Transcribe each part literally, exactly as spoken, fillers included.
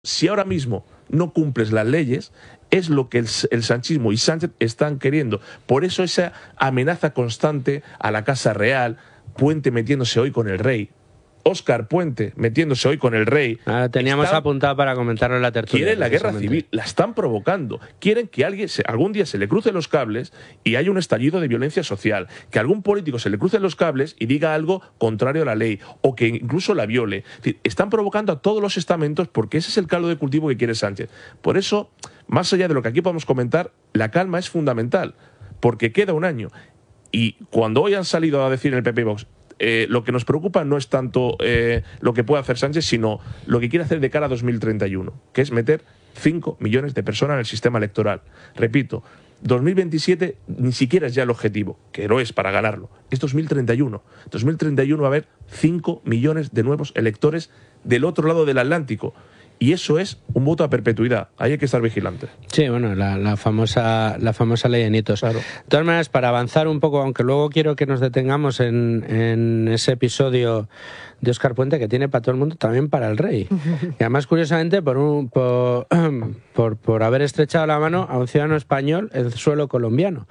Si ahora mismo no cumples las leyes, es lo que el, el sanchismo y Sánchez están queriendo. Por eso esa amenaza constante a la Casa Real, Puente metiéndose hoy con el rey, Óscar Puente metiéndose hoy con el rey. Ah, teníamos están, apuntado para comentarlo en la tertulia. Quieren la guerra civil, la están provocando. Quieren que alguien se, algún día se le cruce los cables y haya un estallido de violencia social. Que algún político se le cruce los cables y diga algo contrario a la ley o que incluso la viole. Es decir, están provocando a todos los estamentos porque ese es el caldo de cultivo que quiere Sánchez. Por eso, más allá de lo que aquí podemos comentar, la calma es fundamental porque queda un año. Y cuando hoy han salido a decir en el P P y Vox, Eh, lo que nos preocupa no es tanto eh, lo que puede hacer Sánchez, sino lo que quiere hacer de cara a dos mil treinta y uno, que es meter cinco millones de personas en el sistema electoral. Repito, dos mil veintisiete ni siquiera es ya el objetivo, que lo es para ganarlo, es dos mil treinta y uno. dos mil treinta y uno va a haber cinco millones de nuevos electores del otro lado del Atlántico. Y eso es un voto a perpetuidad. Ahí hay que estar vigilante. Sí, bueno, la, la famosa la famosa ley de nietos. Claro. De todas maneras, para avanzar un poco, aunque luego quiero que nos detengamos en, en ese episodio de Óscar Puente que tiene para todo el mundo, también para el rey. Y además, curiosamente, por, un, por, por, por haber estrechado la mano a un ciudadano español en suelo colombiano.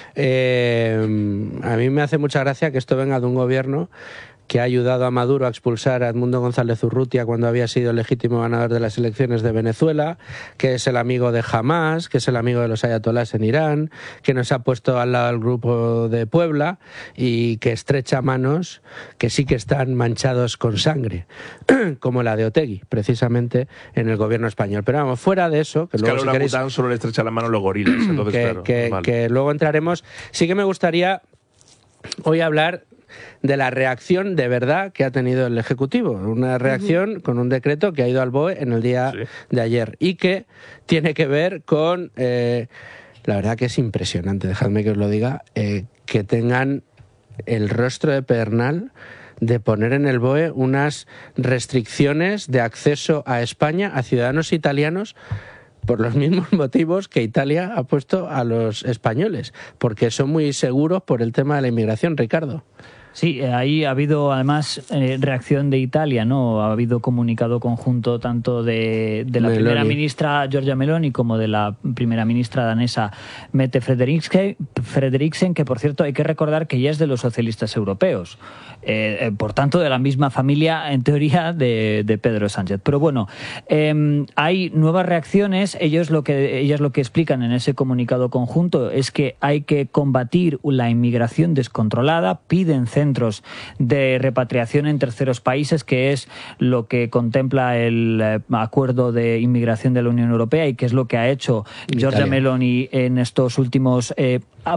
Eh, a mí me hace mucha gracia que esto venga de un gobierno que ha ayudado a Maduro a expulsar a Edmundo González Urrutia cuando había sido el legítimo ganador de las elecciones de Venezuela, que es el amigo de Hamás, que es el amigo de los ayatolás en Irán, que nos ha puesto al lado del grupo de Puebla y que estrecha manos que sí que están manchados con sangre, como la de Otegi, precisamente en el gobierno español. Pero vamos, fuera de eso, que es luego que si a queréis, solo le estrecha la mano los gorilas, entonces, que, claro, que, vale. que luego entraremos. Sí que me gustaría hoy hablar de la reacción de verdad que ha tenido el Ejecutivo. Una reacción uh-huh. con un decreto que ha ido al B O E en el día sí. de ayer y que tiene que ver con, eh, la verdad que es impresionante, dejadme que os lo diga, eh, que tengan el rostro de pedernal de poner en el B O E unas restricciones de acceso a España a ciudadanos italianos por los mismos motivos que Italia ha puesto a los españoles, porque son muy seguros por el tema de la inmigración, Ricardo. Sí, ahí ha habido además eh, reacción de Italia, ¿no? Ha habido comunicado conjunto tanto de, de la Meloni. primera ministra Giorgia Meloni como de la primera ministra danesa Mette Frederiksen, Frederiksen, que por cierto hay que recordar que ya es de los socialistas europeos. Eh, eh, por tanto, de la misma familia, en teoría, de, de Pedro Sánchez. Pero bueno, eh, hay nuevas reacciones. Ellos lo que, ellas lo que explican en ese comunicado conjunto es que hay que combatir la inmigración descontrolada, piden centros de repatriación en terceros países, que es lo que contempla el eh, acuerdo de inmigración de la Unión Europea y que es lo que ha hecho Giorgia Meloni en estos últimos eh,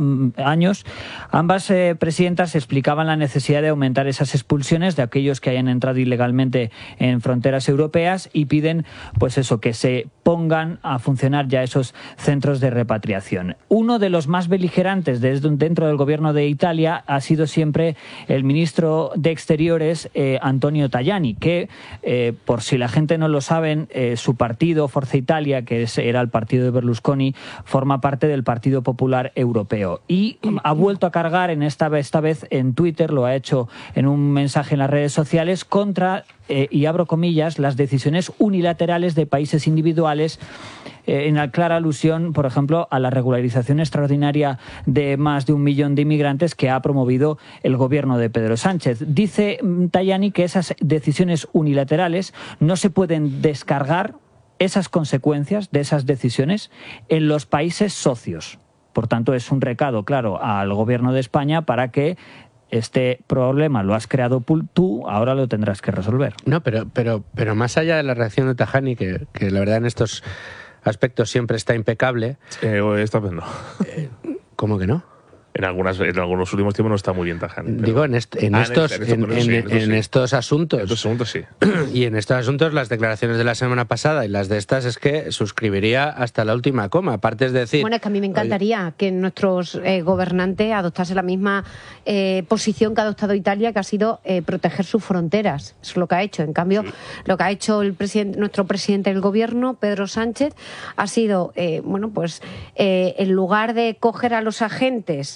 años. Ambas eh, presidentas explicaban la necesidad de aumentar esas expulsiones de aquellos que hayan entrado ilegalmente en fronteras europeas y piden, pues eso, que se pongan a funcionar ya esos centros de repatriación. Uno de los más beligerantes desde dentro del gobierno de Italia ha sido siempre el ministro de Exteriores, eh, Antonio Tajani, que, eh, por si la gente no lo saben, eh, su partido, Forza Italia, que es, era el partido de Berlusconi, forma parte del Partido Popular Europeo. Y ha vuelto a cargar en esta, esta vez en Twitter, lo ha hecho en un mensaje en las redes sociales, contra, eh, y abro comillas, las decisiones unilaterales de países individuales, eh, en clara alusión, por ejemplo, a la regularización extraordinaria de más de un millón de inmigrantes que ha promovido el gobierno de Pedro Sánchez. Dice Tajani que esas decisiones unilaterales no se pueden descargar, esas consecuencias de esas decisiones, en los países socios. Por tanto, es un recado, claro, al gobierno de España para que este problema lo has creado tú, ahora lo tendrás que resolver. No, pero pero pero más allá de la reacción de Tajani, que, que la verdad en estos aspectos siempre está impecable. Eh, esta vez no. Eh, ¿Cómo que no? En, algunas, en algunos últimos tiempos no está muy bien Tajani. Pero... Digo, en, est en, ah, estos, en, en, en, sí, en, en sí. estos asuntos. En estos asuntos, sí. Y en estos asuntos, las declaraciones de la semana pasada y las de estas es que suscribiría hasta la última coma. Aparte es decir... Bueno, es que a mí me encantaría oye, que nuestros eh, gobernantes adoptasen la misma eh, posición que ha adoptado Italia, que ha sido eh, proteger sus fronteras. Eso es lo que ha hecho. En cambio, sí. lo que ha hecho el presidente, nuestro presidente del gobierno, Pedro Sánchez, ha sido, eh, bueno, pues, eh, en lugar de coger a los agentes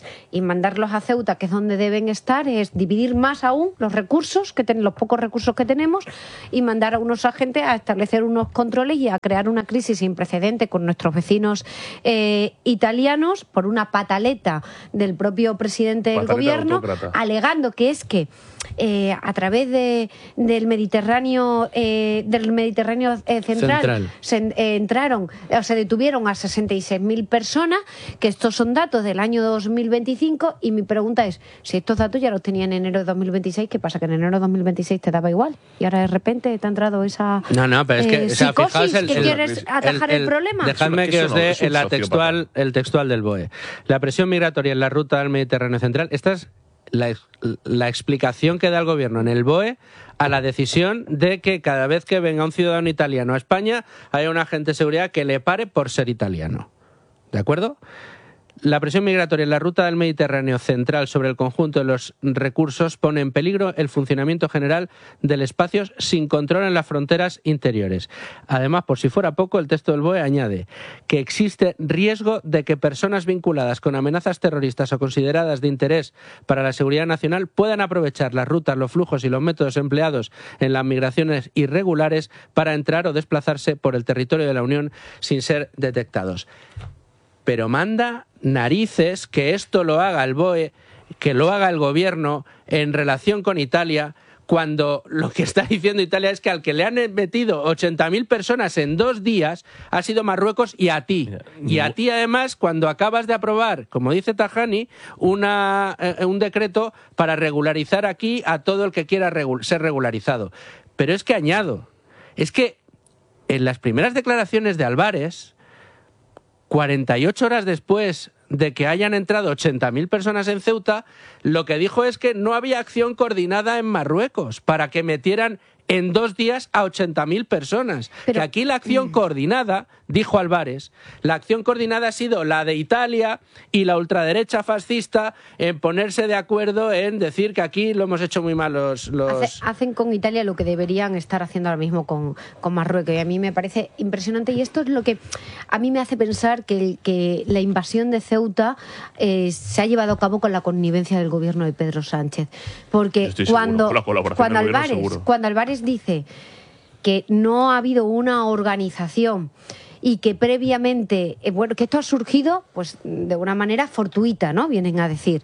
y mandarlos a Ceuta, que es donde deben estar, es dividir más aún los recursos, que ten, los pocos recursos que tenemos, y mandar a unos agentes a establecer unos controles y a crear una crisis sin precedente con nuestros vecinos eh, italianos por una pataleta del propio presidente del gobierno, autócrata, alegando que es que eh, a través de, del Mediterráneo eh, del Mediterráneo eh, central, central. Se, eh, entraron, o se detuvieron a sesenta y seis mil personas, que estos son datos del año dos mil veinticinco, y mi pregunta es, si estos datos ya los tenía en enero de dos mil veintiséis, ¿qué pasa? ¿Que en enero de dos mil veintiséis te daba igual? Y ahora de repente te ha entrado esa no, no, pero es que, eh, o sea, psicosis el, que el, quieres atajar el, el, el problema. Dejadme que os dé la textual, el textual del B O E. La presión migratoria en la ruta del Mediterráneo central, esta es la, la explicación que da el gobierno en el B O E a la decisión de que cada vez que venga un ciudadano italiano a España haya un agente de seguridad que le pare por ser italiano. ¿De acuerdo? La presión migratoria en la ruta del Mediterráneo central sobre el conjunto de los recursos pone en peligro el funcionamiento general del espacio sin control en las fronteras interiores. Además, por si fuera poco, el texto del B O E añade que existe riesgo de que personas vinculadas con amenazas terroristas o consideradas de interés para la seguridad nacional puedan aprovechar las rutas, los flujos y los métodos empleados en las migraciones irregulares para entrar o desplazarse por el territorio de la Unión sin ser detectados. Pero manda narices que esto lo haga el B O E, que lo haga el gobierno en relación con Italia, cuando lo que está diciendo Italia es que al que le han metido ochenta mil personas en dos días ha sido Marruecos y a ti. Y a ti, además, cuando acabas de aprobar, como dice Tajani, una, eh, un decreto para regularizar aquí a todo el que quiera regu- ser regularizado. Pero es que añado, es que en las primeras declaraciones de Álvarez, cuarenta y ocho horas después de que hayan entrado ochenta mil personas en Ceuta, lo que dijo es que no había acción coordinada en Marruecos para que metieran en dos días a ochenta mil personas. Pero que aquí la acción coordinada, dijo Álvarez, la acción coordinada ha sido la de Italia y la ultraderecha fascista en ponerse de acuerdo en decir que aquí lo hemos hecho muy mal los... los... Hace, hacen con Italia lo que deberían estar haciendo ahora mismo con, con Marruecos, y a mí me parece impresionante, y esto es lo que a mí me hace pensar que, que la invasión de Ceuta eh, se ha llevado a cabo con la connivencia del gobierno de Pedro Sánchez, porque cuando, cuando Álvarez, cuando Álvarez dice que no ha habido una organización y que previamente, eh, bueno, que esto ha surgido pues de una manera fortuita, ¿no? Vienen a decir,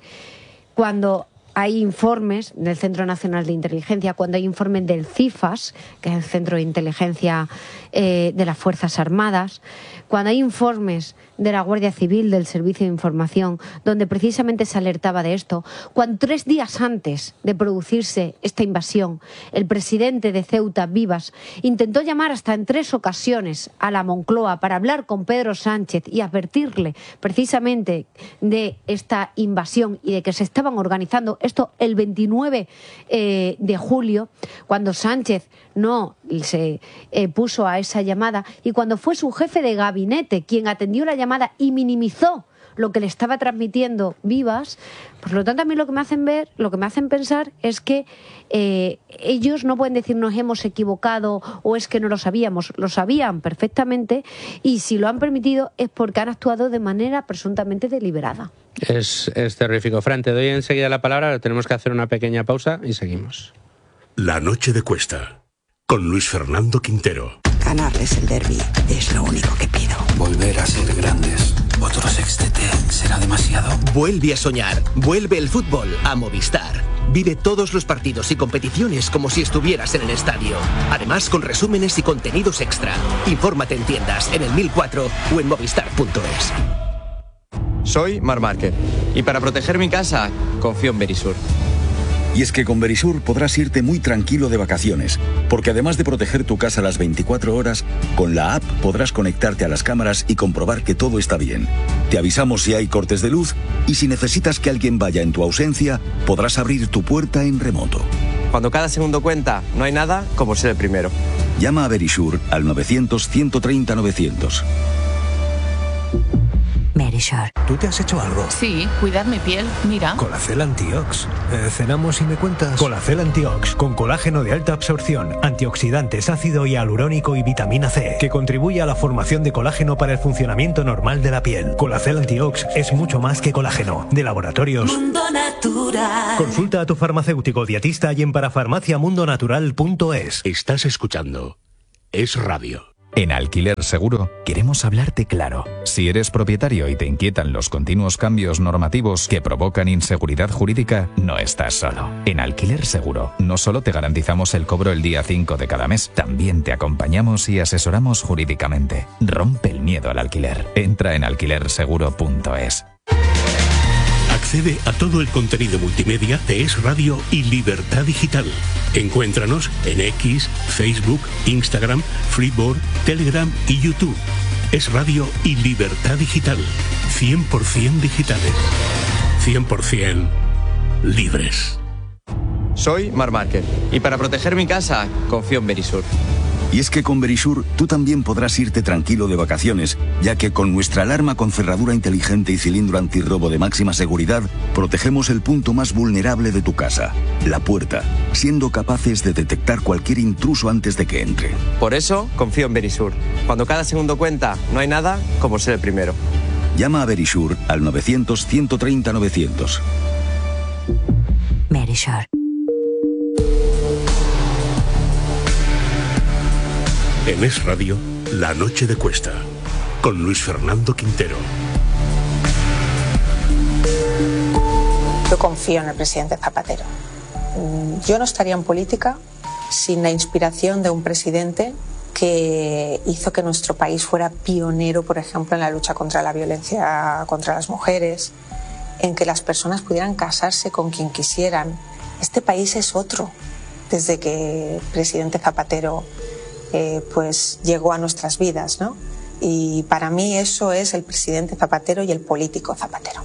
cuando hay informes del Centro Nacional de Inteligencia, cuando hay informes del CIFAS, que es el Centro de Inteligencia eh, de las Fuerzas Armadas, cuando hay informes de la Guardia Civil, del Servicio de Información, donde precisamente se alertaba de esto, cuando tres días antes de producirse esta invasión, el presidente de Ceuta, Vivas, intentó llamar hasta en tres ocasiones a la Moncloa para hablar con Pedro Sánchez y advertirle precisamente de esta invasión y de que se estaban organizando esto el veintinueve eh, de julio, cuando Sánchez no se eh, puso a esa llamada, y cuando fue su jefe de gabinete quien atendió la llamada y minimizó lo que le estaba transmitiendo Vivas, por lo tanto a mí lo que me hacen ver, lo que me hacen pensar es que eh, ellos no pueden decir nos hemos equivocado o es que no lo sabíamos, lo sabían perfectamente, y si lo han permitido es porque han actuado de manera presuntamente deliberada. Es, es terrífico. Fran, te doy enseguida la palabra, tenemos que hacer una pequeña pausa y seguimos. La noche de Cuesta, con Luis Fernando Quintero. Ganarles el derbi es lo único que pido. Volver a ser grandes. Otro sextete será demasiado. Vuelve a soñar. Vuelve el fútbol a Movistar. Vive todos los partidos y competiciones como si estuvieras en el estadio. Además, con resúmenes y contenidos extra. Infórmate en tiendas, en el mil cuatro o en movistar punto es. Soy Marc Márquez y para proteger mi casa confío en Verisur. Y es que con Verisur podrás irte muy tranquilo de vacaciones, porque además de proteger tu casa las veinticuatro horas, con la app podrás conectarte a las cámaras y comprobar que todo está bien. Te avisamos si hay cortes de luz y si necesitas que alguien vaya en tu ausencia, podrás abrir tu puerta en remoto. Cuando cada segundo cuenta, no hay nada como ser el primero. Llama a Verisur al novecientos, ciento treinta, novecientos. Merece Merisure. ¿Tú te has hecho algo? Sí, cuidar mi piel, mira. Colacel Antiox. Eh, cenamos y me cuentas. Colacel Antiox, con colágeno de alta absorción, antioxidantes, ácido hialurónico y vitamina C, que contribuye a la formación de colágeno para el funcionamiento normal de la piel. Colacel Antiox es mucho más que colágeno. De Laboratorios Mundo Natural. Consulta a tu farmacéutico dietista y en parafarmacia mundo natural punto es. Estás escuchando Es Radio. En Alquiler Seguro queremos hablarte claro. Si eres propietario y te inquietan los continuos cambios normativos que provocan inseguridad jurídica, no estás solo. En Alquiler Seguro no solo te garantizamos el cobro el día cinco de cada mes, también te acompañamos y asesoramos jurídicamente. Rompe el miedo al alquiler. Entra en alquiler seguro punto es. Accede a todo el contenido multimedia de Es Radio y Libertad Digital. Encuéntranos en X, Facebook, Instagram, Freeboard, Telegram y YouTube. Es Radio y Libertad Digital. cien por ciento digitales. cien por ciento libres. Soy Marc Márquez y para proteger mi casa confío en Verisur. Y es que con Verisur tú también podrás irte tranquilo de vacaciones, ya que con nuestra alarma con cerradura inteligente y cilindro antirrobo de máxima seguridad, protegemos el punto más vulnerable de tu casa, la puerta, siendo capaces de detectar cualquier intruso antes de que entre. Por eso confío en Verisur. Cuando cada segundo cuenta, no hay nada como ser el primero. Llama a Verisur al novecientos, ciento treinta, novecientos. Merisure. En Es Radio, La Noche de Cuesta, con Luis Fernando Quintero. Yo confío en el presidente Zapatero. Yo no estaría en política sin la inspiración de un presidente que hizo que nuestro país fuera pionero, por ejemplo, en la lucha contra la violencia contra las mujeres, en que las personas pudieran casarse con quien quisieran. Este país es otro desde que el presidente Zapatero Eh, pues llegó a nuestras vidas, ¿no? Y para mí eso es el presidente Zapatero y el político Zapatero.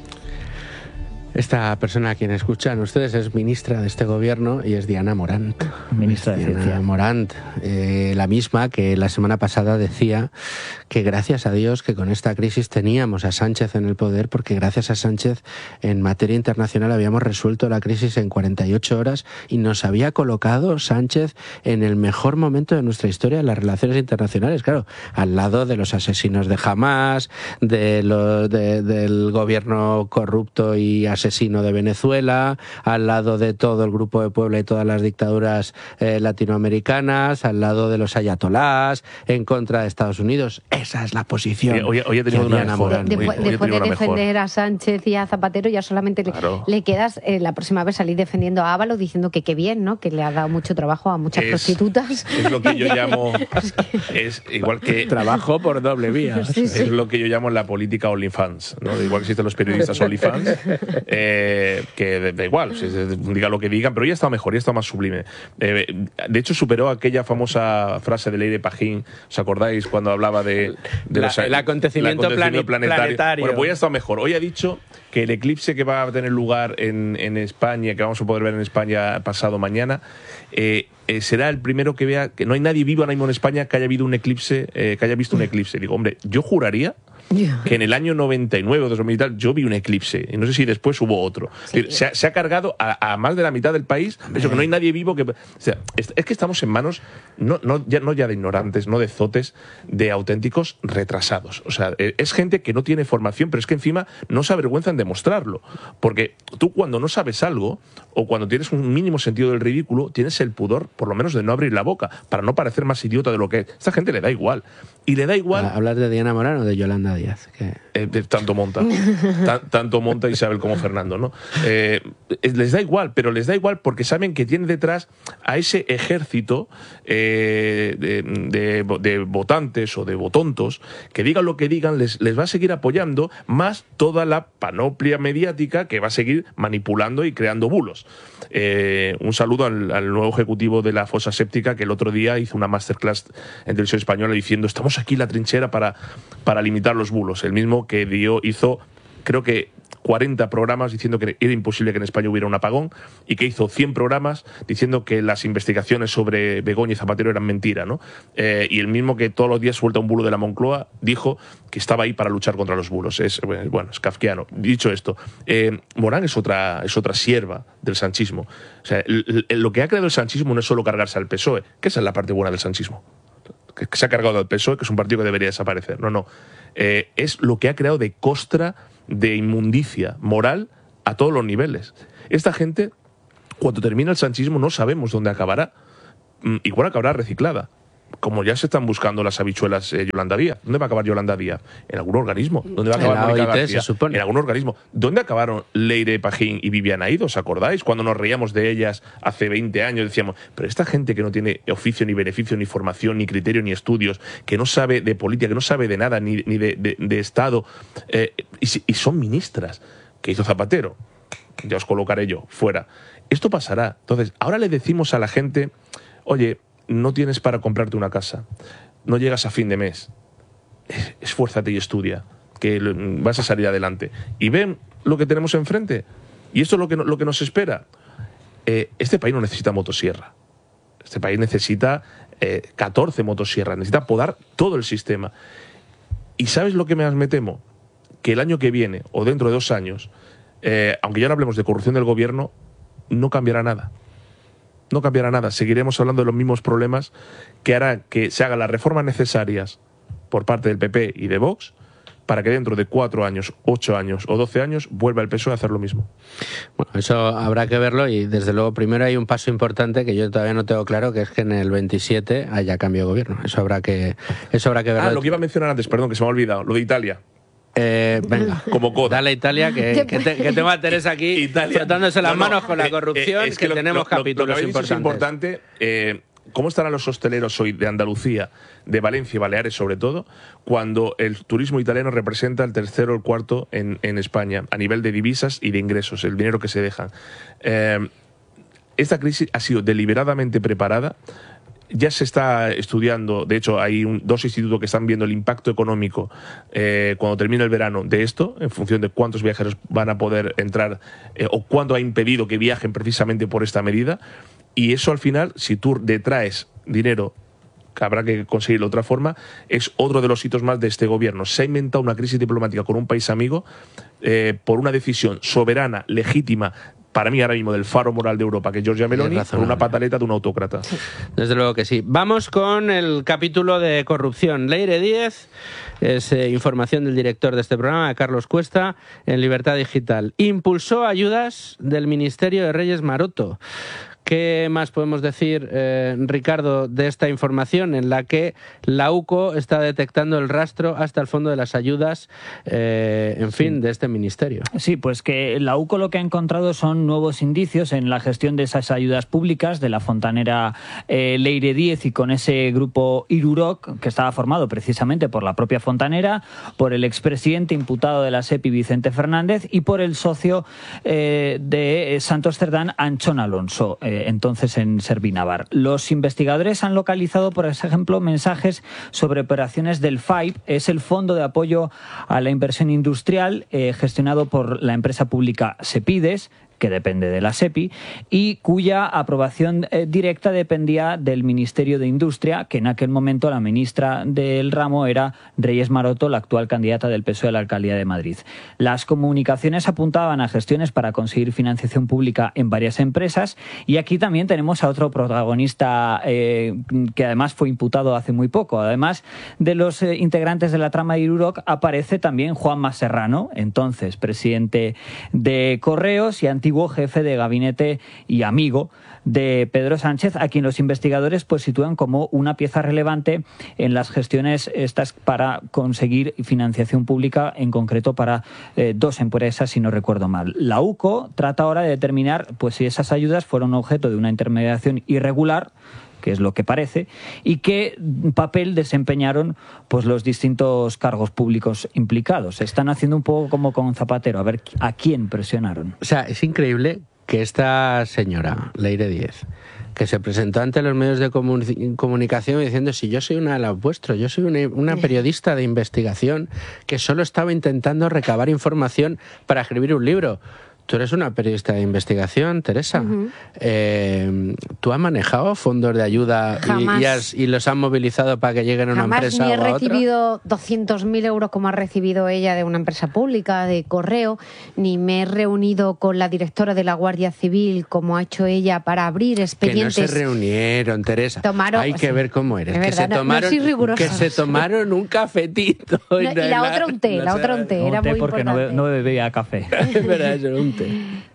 Esta persona a quien escuchan ustedes es ministra de este gobierno y es Diana Morant. Ministra de Diana Ciencia. Morant, eh, la misma que la semana pasada decía que gracias a Dios que con esta crisis teníamos a Sánchez en el poder, porque gracias a Sánchez en materia internacional habíamos resuelto la crisis en cuarenta y ocho horas y nos había colocado Sánchez en el mejor momento de nuestra historia en las relaciones internacionales, claro, al lado de los asesinos de Hamás, de los, de, del gobierno corrupto y asesino asesino de Venezuela, al lado de todo el Grupo de Puebla y todas las dictaduras eh, latinoamericanas, al lado de los ayatolás, en contra de Estados Unidos. Esa es la posición. Hoy, hoy, hoy he tenido una mejor. De, hoy, después, hoy he después tenido de una defender mejor. a Sánchez y a Zapatero, ya solamente Claro. le, le quedas eh, la próxima vez salir defendiendo a Ábalos diciendo que qué bien, ¿no? Que le ha dado mucho trabajo a muchas Es- prostitutas. Es lo que yo llamo. Es igual que. Trabajo por doble vía. Sí, sí. Es lo que yo llamo la política OnlyFans, ¿no? Igual que existen los periodistas OnlyFans, eh, que da igual, si diga lo que digan, pero ya está mejor, ya está más sublime. Eh, de hecho, superó aquella famosa frase de Leire Pajín, ¿os acordáis cuando hablaba de, de La- los, el acontecimiento plani- planetario. Bueno, pues ya está mejor. Hoy ha dicho que el eclipse que va a tener lugar en, en España, que vamos a poder ver en España pasado mañana, eh, eh, será el primero que vea que no hay nadie vivo ahora mismo en España que haya habido un eclipse, eh, que haya visto un eclipse. Digo, hombre, yo juraría que en el año noventa y nueve o dos mil y tal yo vi un eclipse y no sé si después hubo otro. Es decir, se, ha, se ha cargado a, a más de la mitad del país, eso que no hay nadie vivo que... O sea, es, es que estamos en manos no, no, ya, no ya de ignorantes, no de zotes, de auténticos retrasados. O sea, eh, es gente que no tiene formación, pero es que encima no se avergüenzan de mostrarlo. Porque tú cuando no sabes algo o cuando tienes un mínimo sentido del ridículo, tienes el pudor, por lo menos, de no abrir la boca para no parecer más idiota de lo que es. Esta gente le da igual. Y le da igual... ¿Hablas de Diana Morán o de Yolanda Díaz? Que... Eh, de tanto monta. Tan- tanto monta Isabel como Fernando, ¿no? Eh, les da igual, pero les da igual porque saben que tienen detrás a ese ejército eh, de, de- de votantes o de votontos que digan lo que digan, les, les va a seguir apoyando, más toda la panoplia mediática que va a seguir manipulando y creando bulos. Eh, un saludo al, al nuevo ejecutivo de la fosa séptica, que el otro día hizo una masterclass en televisión española diciendo estamos aquí en la trinchera para, para limitar los bulos. El mismo que dio, hizo, creo que cuarenta programas diciendo que era imposible que en España hubiera un apagón y que hizo cien programas diciendo que las investigaciones sobre Begoña y Zapatero eran mentira, ¿no? Eh, y el mismo que todos los días suelta un bulo de la Moncloa dijo que estaba ahí para luchar contra los bulos. Es, bueno, es kafkiano. Dicho esto, eh, Morán es otra, es otra sierva del sanchismo. O sea, el, el, lo que ha creado el sanchismo no es solo cargarse al P S O E, que esa es la parte buena del sanchismo, que se ha cargado al P S O E, que es un partido que debería desaparecer. No, no. Eh, es lo que ha creado de costra, de inmundicia moral a todos los niveles. Esta gente, cuando termina el sanchismo, no sabemos dónde acabará. Igual acabará reciclada, como ya se están buscando las habichuelas eh, Yolanda Díaz. ¿Dónde va a acabar Yolanda Díaz? En algún organismo. ¿Dónde va a acabar la Mónica O I T, García? se supone. En algún organismo. ¿Dónde acabaron Leire Pajín y Viviana Ido? ¿Os acordáis? Cuando nos reíamos de ellas hace veinte años, decíamos, pero esta gente que no tiene oficio, ni beneficio, ni formación, ni criterio, ni estudios, que no sabe de política, que no sabe de nada, ni, ni de, de, de Estado, eh, y, y son ministras. ¿Qué hizo Zapatero? Ya os colocaré yo, fuera. Esto pasará. Entonces, ahora le decimos a la gente, oye, no tienes para comprarte una casa, no llegas a fin de mes, esfuérzate y estudia, que vas a salir adelante. Y ven lo que tenemos enfrente. Y esto es lo que, lo que nos espera. Eh, este país no necesita motosierra. Este país necesita eh, catorce motosierras, necesita podar todo el sistema. ¿Y sabes lo que más me temo? Que el año que viene, o dentro de dos años, eh, aunque ya no hablemos de corrupción del gobierno, no cambiará nada. No cambiará nada. Seguiremos hablando de los mismos problemas que harán que se hagan las reformas necesarias por parte del P P y de Vox para que dentro de cuatro años, ocho años o doce años vuelva el P S O E a hacer lo mismo. Bueno, eso habrá que verlo y desde luego primero hay un paso importante que yo todavía no tengo claro, que es que en el veintisiete haya cambio de gobierno. Eso habrá que, eso habrá que verlo. Ah, lo que iba a mencionar antes, perdón, que se me ha olvidado, lo de Italia. Eh, venga, como coda. Dale a Italia, que, que, te, que tengo a Teresa aquí Italia, frotándose las no, no, manos con la corrupción, eh, eh, es que, que lo, lo, tenemos capítulos lo que importantes. Es importante, eh, ¿cómo estarán los hosteleros hoy de Andalucía, de Valencia y Baleares sobre todo, cuando el turismo italiano representa el tercero o el cuarto en, en España, a nivel de divisas y de ingresos, el dinero que se dejan? Eh, esta crisis ha sido deliberadamente preparada. Ya se está estudiando, de hecho hay un, dos institutos que están viendo el impacto económico eh, cuando termine el verano de esto, en función de cuántos viajeros van a poder entrar eh, o cuánto ha impedido que viajen precisamente por esta medida. Y eso al final, si tú detraes dinero, que habrá que conseguirlo de otra forma, es otro de los hitos más de este gobierno. Se ha inventado una crisis diplomática con un país amigo eh, por una decisión soberana, legítima, para mí ahora mismo del faro moral de Europa, que es Giorgia Meloni, por una pataleta de un autócrata. Desde luego que sí. Vamos con el capítulo de corrupción. Leire Díez, es eh, información del director de este programa, Carlos Cuesta, en Libertad Digital. Impulsó ayudas del Ministerio de Reyes Maroto. ¿Qué más podemos decir, eh, Ricardo, de esta información en la que la U C O está detectando el rastro hasta el fondo de las ayudas, eh, en fin, sí. de este ministerio? Sí, pues que la U C O lo que ha encontrado son nuevos indicios en la gestión de esas ayudas públicas de la fontanera eh, Leire Díez y con ese grupo Iruroc, que estaba formado precisamente por la propia fontanera, por el expresidente imputado de la SEPI, Vicente Fernández, y por el socio eh, de Santos Cerdán, Anchón Alonso, eh, entonces en Servinavar. Los investigadores han localizado, por ejemplo, mensajes sobre operaciones del F A I P, es el Fondo de Apoyo a la Inversión Industrial, eh, gestionado por la empresa pública Sepides, que depende de la SEPI, y cuya aprobación eh, directa dependía del Ministerio de Industria, que en aquel momento la ministra del ramo era Reyes Maroto, la actual candidata del P S O E a la alcaldía de Madrid. Las comunicaciones apuntaban a gestiones para conseguir financiación pública en varias empresas, y aquí también tenemos a otro protagonista eh, que además fue imputado hace muy poco. Además de los eh, integrantes de la trama de Iruroc, aparece también Juanma Serrano, entonces presidente de Correos y antiguo jefe de gabinete y amigo de Pedro Sánchez, a quien los investigadores pues sitúan como una pieza relevante en las gestiones estas para conseguir financiación pública, en concreto para eh, dos empresas, si no recuerdo mal. La U C O trata ahora de determinar pues si esas ayudas fueron objeto de una intermediación irregular, que es lo que parece, y qué papel desempeñaron pues los distintos cargos públicos implicados. Están haciendo un poco como con Zapatero, a ver a quién presionaron. O sea, es increíble que esta señora, Leire Díez, que se presentó ante los medios de comuni- comunicación diciendo: si yo soy una de las vuestros, yo soy una, una periodista de investigación que solo estaba intentando recabar información para escribir un libro. Tú eres una periodista de investigación, Teresa. Uh-huh. Eh, ¿Tú has manejado fondos de ayuda y, y, has, y los has movilizado para que lleguen a una Jamás empresa ni he o a otra? recibido doscientos mil euros como ha recibido ella de una empresa pública, de correo, ni me he reunido con la directora de la Guardia Civil como ha hecho ella para abrir expedientes. Que no se reunieron, Teresa. Tomaron, Hay que ver cómo eres. Es que, verdad, se tomaron, no, no que se tomaron un cafetito. No, y la, la otra un té, no la otra un té. Un Era té muy porque importante. no, be- no bebía café. Es verdad, eso, un té.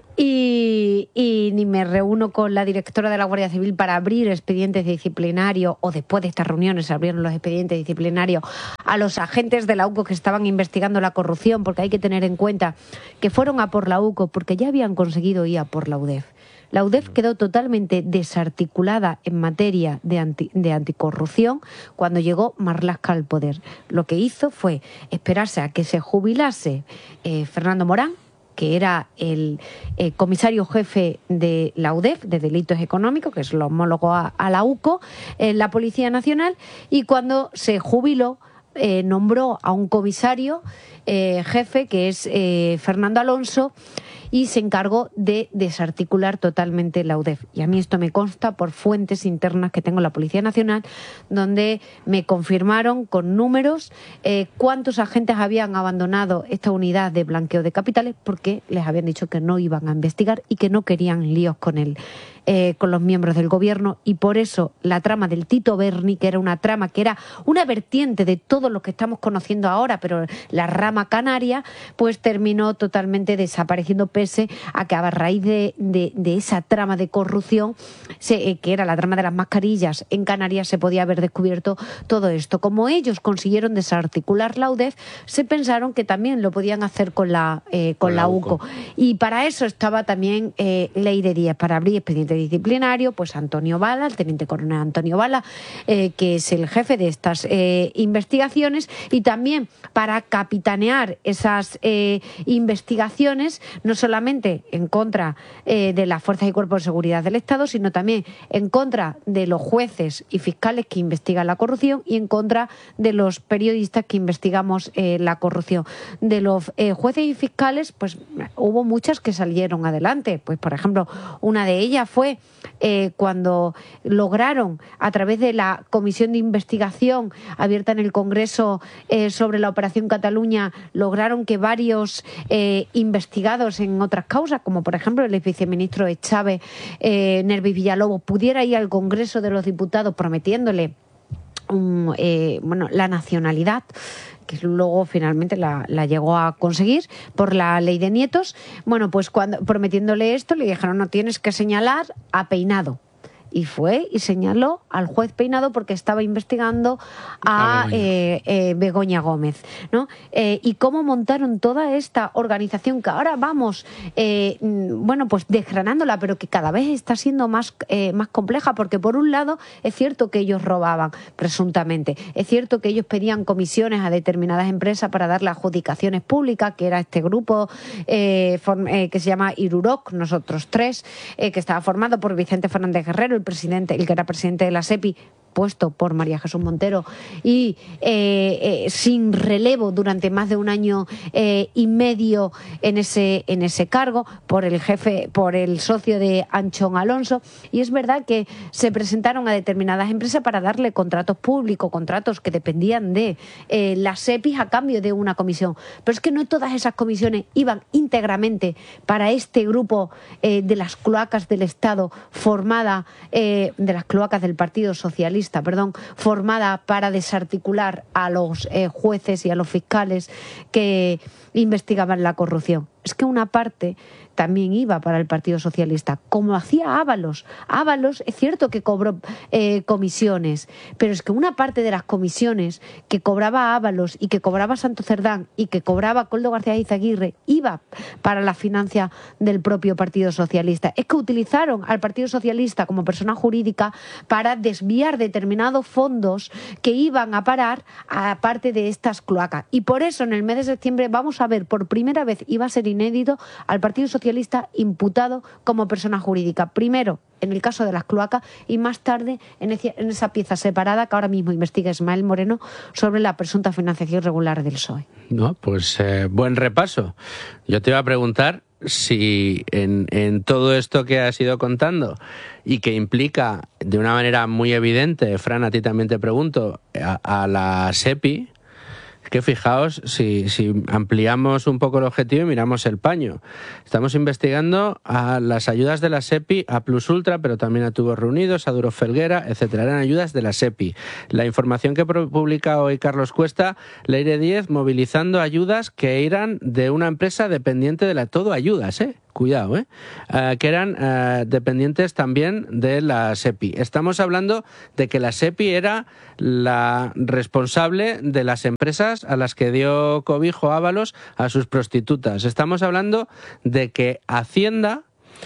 Y, y ni me reúno con la directora de la Guardia Civil para abrir expedientes disciplinarios, o después de estas reuniones se abrieron los expedientes disciplinarios a los agentes de la U C O que estaban investigando la corrupción, porque hay que tener en cuenta que fueron a por la U C O porque ya habían conseguido ir a por la U D E F. La U D E F quedó totalmente desarticulada en materia de, anti, de anticorrupción cuando llegó Marlaska al poder. Lo que hizo fue esperarse a que se jubilase eh, Fernando Morán, que era el eh, comisario jefe de la U D E F, de Delitos Económicos, que es lo homólogo a, a la U C O, en la Policía Nacional, y cuando se jubiló, eh, nombró a un comisario eh, jefe, que es eh, Fernando Alonso, y se encargó de desarticular totalmente la U D E F. Y a mí esto me consta por fuentes internas que tengo en la Policía Nacional, donde me confirmaron con números eh, cuántos agentes habían abandonado esta unidad de blanqueo de capitales porque les habían dicho que no iban a investigar y que no querían líos con él. Eh, con los miembros del gobierno, y por eso la trama del Tito Berni, que era una trama que era una vertiente de todo lo que estamos conociendo ahora, pero la rama canaria, pues terminó totalmente desapareciendo, pese a que a raíz de, de, de esa trama de corrupción, se, eh, que era la trama de las mascarillas en Canarias, se podía haber descubierto todo esto. Como ellos consiguieron desarticular la U D E F, se pensaron que también lo podían hacer con la, eh, con, con la, la U C O. Y para eso estaba también eh, Ley de diez, para abrir expedientes disciplinario, pues Antonio Bala, el teniente coronel Antonio Bala, eh, que es el jefe de estas eh, investigaciones, y también para capitanear esas eh, investigaciones, no solamente en contra eh, de las fuerzas y cuerpos de seguridad del Estado, sino también en contra de los jueces y fiscales que investigan la corrupción, y en contra de los periodistas que investigamos eh, la corrupción. De los eh, jueces y fiscales, pues hubo muchas que salieron adelante. Pues, por ejemplo, una de ellas fue Eh, cuando lograron, a través de la comisión de investigación abierta en el Congreso eh, sobre la Operación Cataluña, lograron que varios eh, investigados en otras causas, como por ejemplo el viceministro Echave, eh, Nervis Villalobos, pudiera ir al Congreso de los Diputados prometiéndole um, eh, bueno, la nacionalidad, que luego finalmente la, la llegó a conseguir por la ley de nietos. Bueno, pues cuando prometiéndole esto, le dijeron: no, tienes que señalar a Peinado. Y fue y señaló al juez Peinado porque estaba investigando a, a Begoña. Eh, eh, Begoña Gómez, ¿no? Eh, y cómo montaron toda esta organización que ahora vamos, eh, bueno, pues desgranándola, pero que cada vez está siendo más, eh, más compleja, porque por un lado es cierto que ellos robaban, presuntamente, es cierto que ellos pedían comisiones a determinadas empresas para dar las adjudicaciones públicas, que era este grupo eh, form, eh, que se llama Iruroc, nosotros tres, eh, que estaba formado por Vicente Fernández Guerrero, el presidente, el que era presidente de la SEPI, puesto por María Jesús Montero, y eh, eh, sin relevo durante más de un año eh, y medio en ese en ese cargo, por el jefe, por el socio de Anchón Alonso. Y es verdad que se presentaron a determinadas empresas para darle contratos públicos, contratos que dependían de eh, la SEPI a cambio de una comisión. Pero es que no todas esas comisiones iban íntegramente para este grupo eh, de las cloacas del Estado, formada eh, de las cloacas del Partido Socialista, perdón, formada para desarticular a los eh, jueces y a los fiscales que investigaban la corrupción. Es que una parte también iba para el Partido Socialista, como hacía Ábalos. Ábalos es cierto que cobró eh, comisiones, pero es que una parte de las comisiones que cobraba Ábalos y que cobraba Santo Cerdán y que cobraba Koldo García Izaguirre iba para la financia del propio Partido Socialista. Es que utilizaron al Partido Socialista como persona jurídica para desviar determinados fondos que iban a parar a parte de estas cloacas. Y por eso en el mes de septiembre vamos a ver por primera vez, y va a ser inédito al Partido Socialista imputado como persona jurídica. Primero, en el caso de las cloacas, y más tarde en, ese, en esa pieza separada que ahora mismo investiga Ismael Moreno sobre la presunta financiación irregular del P S O E. No, pues eh, buen repaso. Yo te iba a preguntar si en, en todo esto que has ido contando y que implica de una manera muy evidente, Fran, a ti también te pregunto, a, a la SEPI, es que fijaos, si, si ampliamos un poco el objetivo y miramos el paño. Estamos investigando a las ayudas de la SEPI, a Plus Ultra, pero también a Tubos Reunidos, a Duro Felguera, etcétera. Eran ayudas de la SEPI. La información que publica hoy Carlos Cuesta, Leire Díez, movilizando ayudas que eran de una empresa dependiente de la Todo Ayudas, ¿eh? Cuidado, ¿eh? Uh, que eran uh, dependientes también de la SEPI. Estamos hablando de que la SEPI era la responsable de las empresas a las que dio cobijo Ábalos a sus prostitutas. Estamos hablando de que Hacienda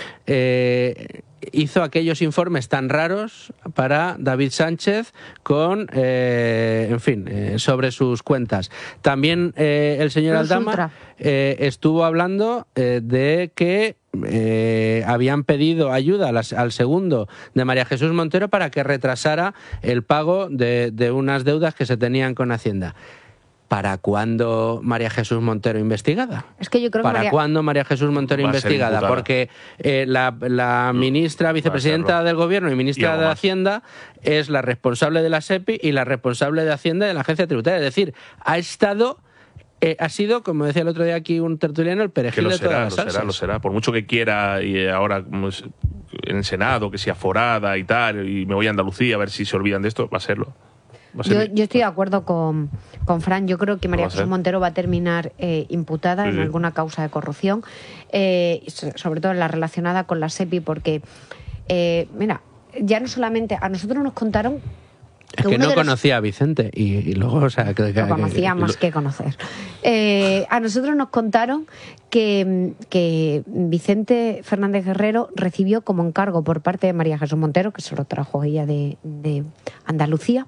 eh, hizo aquellos informes tan raros para David Sánchez con, eh, en fin, eh, sobre sus cuentas. También eh, el señor Plus Aldama eh, estuvo hablando eh, de que eh, habían pedido ayuda a las, al segundo de María Jesús Montero para que retrasara el pago de, de unas deudas que se tenían con Hacienda. ¿Para cuándo María Jesús Montero investigada? Es que yo creo ¿Para que María... cuándo María Jesús Montero investigada? Porque eh, la, la ministra, vicepresidenta del Gobierno y ministra de Hacienda es la responsable de la SEPI y la responsable de Hacienda de la Agencia Tributaria. Es decir, ha estado... Eh, ha sido, como decía el otro día aquí un tertuliano, el perejil de todas las salsas. Lo será, lo será. Por mucho que quiera, y ahora pues, en el Senado, que sea forada y tal, y me voy a Andalucía a ver si se olvidan de esto, va a serlo. Va a ser yo, yo estoy de acuerdo con, con Fran. Yo creo que María Jesús Montero va a terminar eh, imputada sí, en sí. alguna causa de corrupción, eh, sobre todo en la relacionada con la SEPI, porque, eh, mira, ya no solamente a nosotros nos contaron... Es que, que no los... conocía a Vicente y, y luego, o sea... Que, que, lo conocía que, más que conocer. Eh, a nosotros nos contaron que, que Vicente Fernández Guerrero recibió como encargo por parte de María Jesús Montero, que se lo trajo ella de, de Andalucía,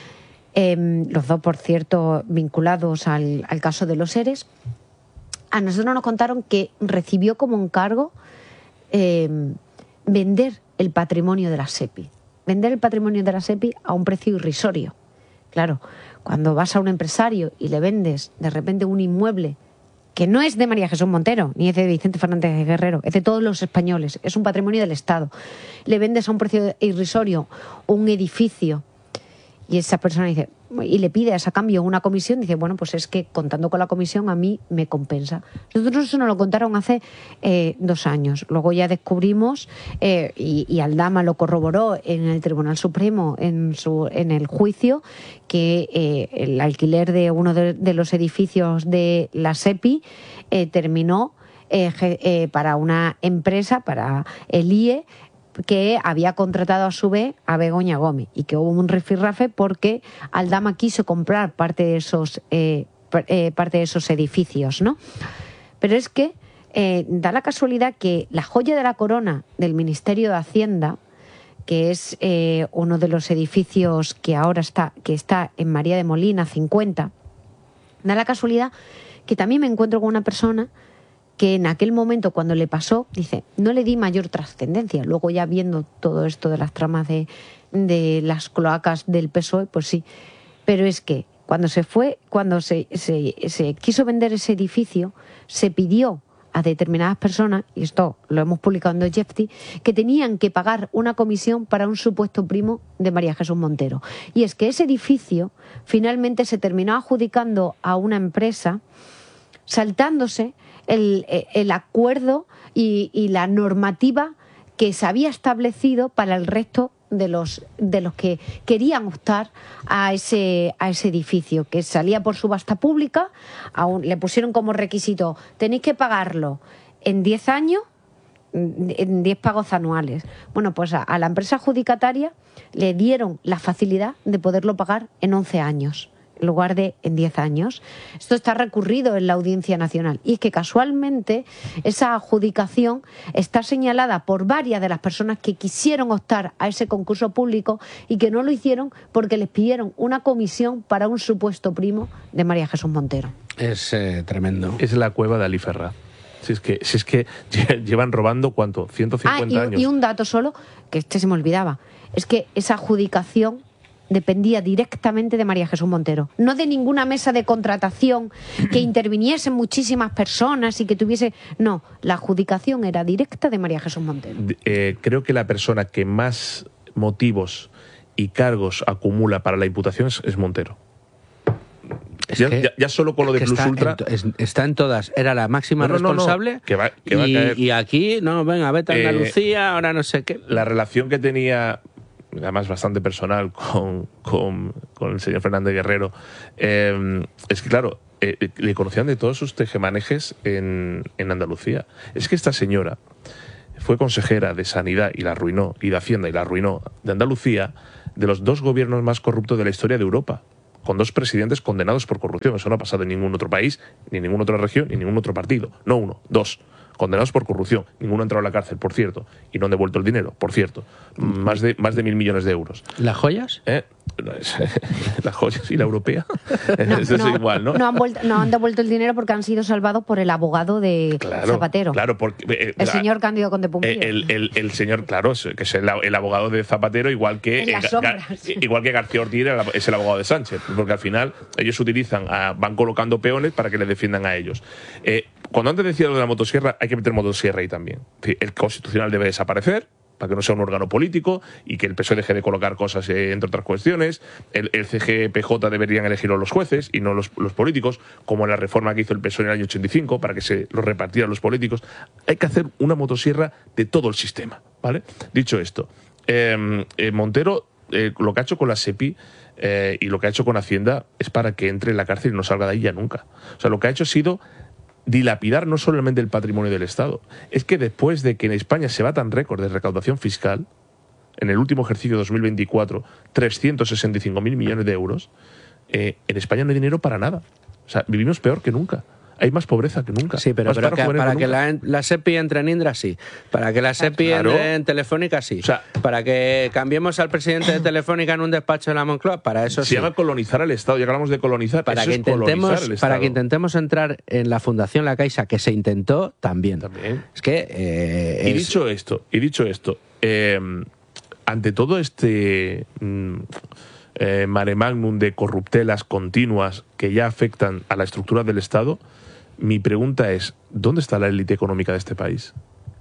eh, los dos, por cierto, vinculados al, al caso de los ERES. A nosotros nos contaron que recibió como encargo eh, vender el patrimonio de la SEPI. Vender el patrimonio de la SEPI a un precio irrisorio. Claro, cuando vas a un empresario y le vendes de repente un inmueble que no es de María Jesús Montero, ni es de Vicente Fernández Guerrero, es de todos los españoles, es un patrimonio del Estado, le vendes a un precio irrisorio un edificio y esa persona dice, y le pide a ese cambio una comisión, dice, bueno, pues es que contando con la comisión a mí me compensa. Nosotros eso nos lo contaron hace eh, dos años. Luego ya descubrimos, eh, y, y Aldama lo corroboró en el Tribunal Supremo, en, su, en el juicio, que eh, el alquiler de uno de, de los edificios de la SEPI eh, terminó eh, eh, para una empresa, para el I E, que había contratado a su vez a Begoña Gómez y que hubo un rifirrafe porque Aldama quiso comprar parte de esos eh, eh, parte de esos edificios, ¿no? Pero es que eh, da la casualidad que la joya de la corona del Ministerio de Hacienda, que es eh, uno de los edificios que ahora está que está en María de Molina cincuenta, da la casualidad que también me encuentro con una persona que en aquel momento cuando le pasó, dice, no le di mayor trascendencia. Luego ya viendo todo esto de las tramas de, de las cloacas del P S O E, pues sí. Pero es que cuando se fue, cuando se, se, se quiso vender ese edificio, se pidió a determinadas personas, y esto lo hemos publicado en Dostoyevsky, que tenían que pagar una comisión para un supuesto primo de María Jesús Montero. Y es que ese edificio finalmente se terminó adjudicando a una empresa, saltándose El, el acuerdo y, y la normativa que se había establecido para el resto de los de los que querían optar a ese a ese edificio, que salía por subasta pública. Aún le pusieron como requisito, tenéis que pagarlo en diez años, en diez pagos anuales. Bueno, pues a, a la empresa adjudicataria le dieron la facilidad de poderlo pagar en once años. En lugar de en diez años. Esto está recurrido en la Audiencia Nacional. Y es que casualmente esa adjudicación está señalada por varias de las personas que quisieron optar a ese concurso público y que no lo hicieron porque les pidieron una comisión para un supuesto primo de María Jesús Montero. Es eh, tremendo. Es la cueva de Ali Ferraz. Si es que, si es que llevan robando, ¿cuánto? ciento cincuenta ah, y, años. Y un dato solo, que este se me olvidaba, es que esa adjudicación dependía directamente de María Jesús Montero, no de ninguna mesa de contratación que interviniesen muchísimas personas y que tuviese... No, la adjudicación era directa de María Jesús Montero. Eh, creo que la persona que más motivos y cargos acumula para la imputación es, es Montero. Ya, ya, ya solo con lo de Plus está Ultra... En, es, está en todas. Era la máxima no, no, responsable. No, no. Que va, que va y, a caer. Y aquí, no, venga, vete a Andalucía, eh, ahora no sé qué. La relación que tenía, además bastante personal, con, con, con el señor Fernández Guerrero, eh, es que, claro, eh, le conocían de todos sus tejemanejes en, en Andalucía. Es que esta señora fue consejera de Sanidad y la arruinó, y de Hacienda y la arruinó, de Andalucía, de los dos gobiernos más corruptos de la historia de Europa, con dos presidentes condenados por corrupción. Eso no ha pasado en ningún otro país, ni en ninguna otra región, ni en ningún otro partido. No uno, dos. Condenados por corrupción. Ninguno ha entrado a la cárcel, por cierto. Y no han devuelto el dinero, por cierto. Más de, más de mil millones de euros. ¿Las joyas? ¿Eh? Las joyas y la europea. No, Eso no, es igual, ¿no? No han, vuelto, no han devuelto el dinero porque han sido salvados por el abogado de claro, Zapatero. Claro, porque... Eh, el señor Cándido Conde Pumpido. El, el, el señor, claro, que es el, el abogado de Zapatero, igual que, en las eh, sombras. igual que García Ortiz es el abogado de Sánchez. Porque al final ellos utilizan, a, van colocando peones para que les defiendan a ellos. Eh, cuando antes decía lo de la motosierra, hay que meter motosierra ahí también. El Constitucional debe desaparecer, para que no sea un órgano político y que el P S O E deje de colocar cosas, eh, entre otras cuestiones. El, el C G P J deberían elegirlo los jueces y no los, los políticos, como en la reforma que hizo el P S O E en el año ochenta y cinco, para que se lo repartieran los políticos. Hay que hacer una motosierra de todo el sistema, ¿vale? Dicho esto, eh, eh, Montero, eh, lo que ha hecho con la SEPI eh, y lo que ha hecho con Hacienda es para que entre en la cárcel y no salga de ahí ya nunca. O sea, lo que ha hecho ha sido dilapidar no solamente el patrimonio del Estado, es que después de que en España se batan récord de recaudación fiscal, en el último ejercicio dos mil veinticuatro, trescientos sesenta y cinco mil millones de euros, eh, en España no hay dinero para nada. O sea, vivimos peor que nunca. Hay más pobreza que nunca. Sí, pero, pero que, para que la, la SEPI entre en Indra, sí. Para que la SEPI claro. entre en Telefónica, sí. O sea, para que cambiemos al presidente de Telefónica en un despacho de la Moncloa, para eso se sí. Se llama colonizar el Estado, ya que hablamos de colonizar. Para, eso que es intentemos, el para que intentemos entrar en la Fundación La Caixa, que se intentó también. También. Es que... Eh, y, es... dicho esto, y dicho esto, eh, ante todo este... Mm, eh, mare magnum de corruptelas continuas que ya afectan a la estructura del Estado, mi pregunta es, ¿dónde está la élite económica de este país?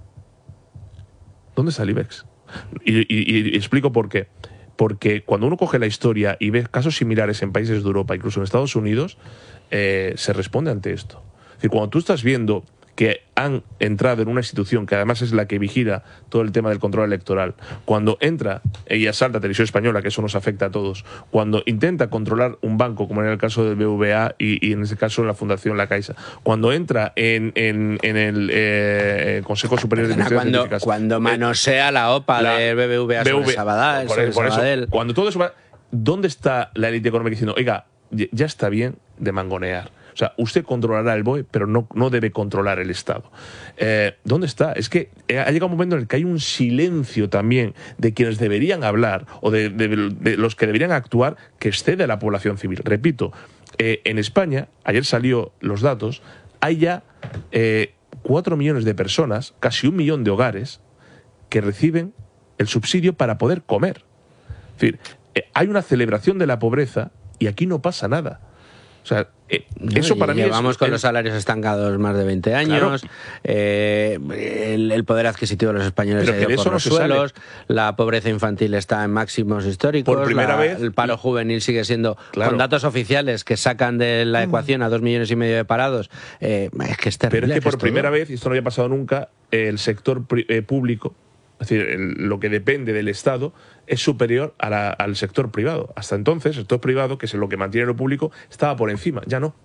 ¿Dónde está el IBEX? Y, y, y explico por qué. Porque cuando uno coge la historia y ve casos similares en países de Europa, incluso en Estados Unidos, eh, se responde ante esto. Es decir, cuando tú estás viendo que han entrado en una institución que además es la que vigila todo el tema del control electoral, cuando entra y asalta Televisión Española, que eso nos afecta a todos, cuando intenta controlar un banco, como en el caso del B B V A y, y en este caso la Fundación La Caixa, cuando entra en, en, en el eh, Consejo Superior de Investigaciones cuando, Científicas, cuando manosea la OPA la, del B B V A sobre B V, Sabadell, por, sobre por Sabadell. Eso, cuando todo eso va, ¿dónde está la élite económica diciendo, oiga, ya está bien de mangonear? O sea, usted controlará el B O E, pero no, no debe controlar el Estado. Eh, ¿Dónde está? Es que ha llegado un momento en el que hay un silencio también de quienes deberían hablar o de, de, de los que deberían actuar que excede a la población civil. Repito, eh, en España, ayer salió los datos, hay ya eh, cuatro millones de personas, casi un millón de hogares, que reciben el subsidio para poder comer. Es decir, eh, hay una celebración de la pobreza y aquí no pasa nada. O sea, eh, eso para mí llevamos es, con el... los salarios estancados más de veinte años, claro. eh, el, el poder adquisitivo de los españoles Pero ha ido de por eso los no se suelos, sale. La pobreza infantil está en máximos históricos, por primera la, vez, el paro juvenil sigue siendo, claro. con datos oficiales que sacan de la ecuación a dos millones y medio de parados, eh, es que es terrible. Pero es que por esto, primera ¿no? vez, y esto no había pasado nunca, el sector eh, público, es decir, el, lo que depende del Estado, es superior a la, al sector privado. Hasta entonces, el sector privado, que es lo que mantiene lo público, estaba por encima, ya no.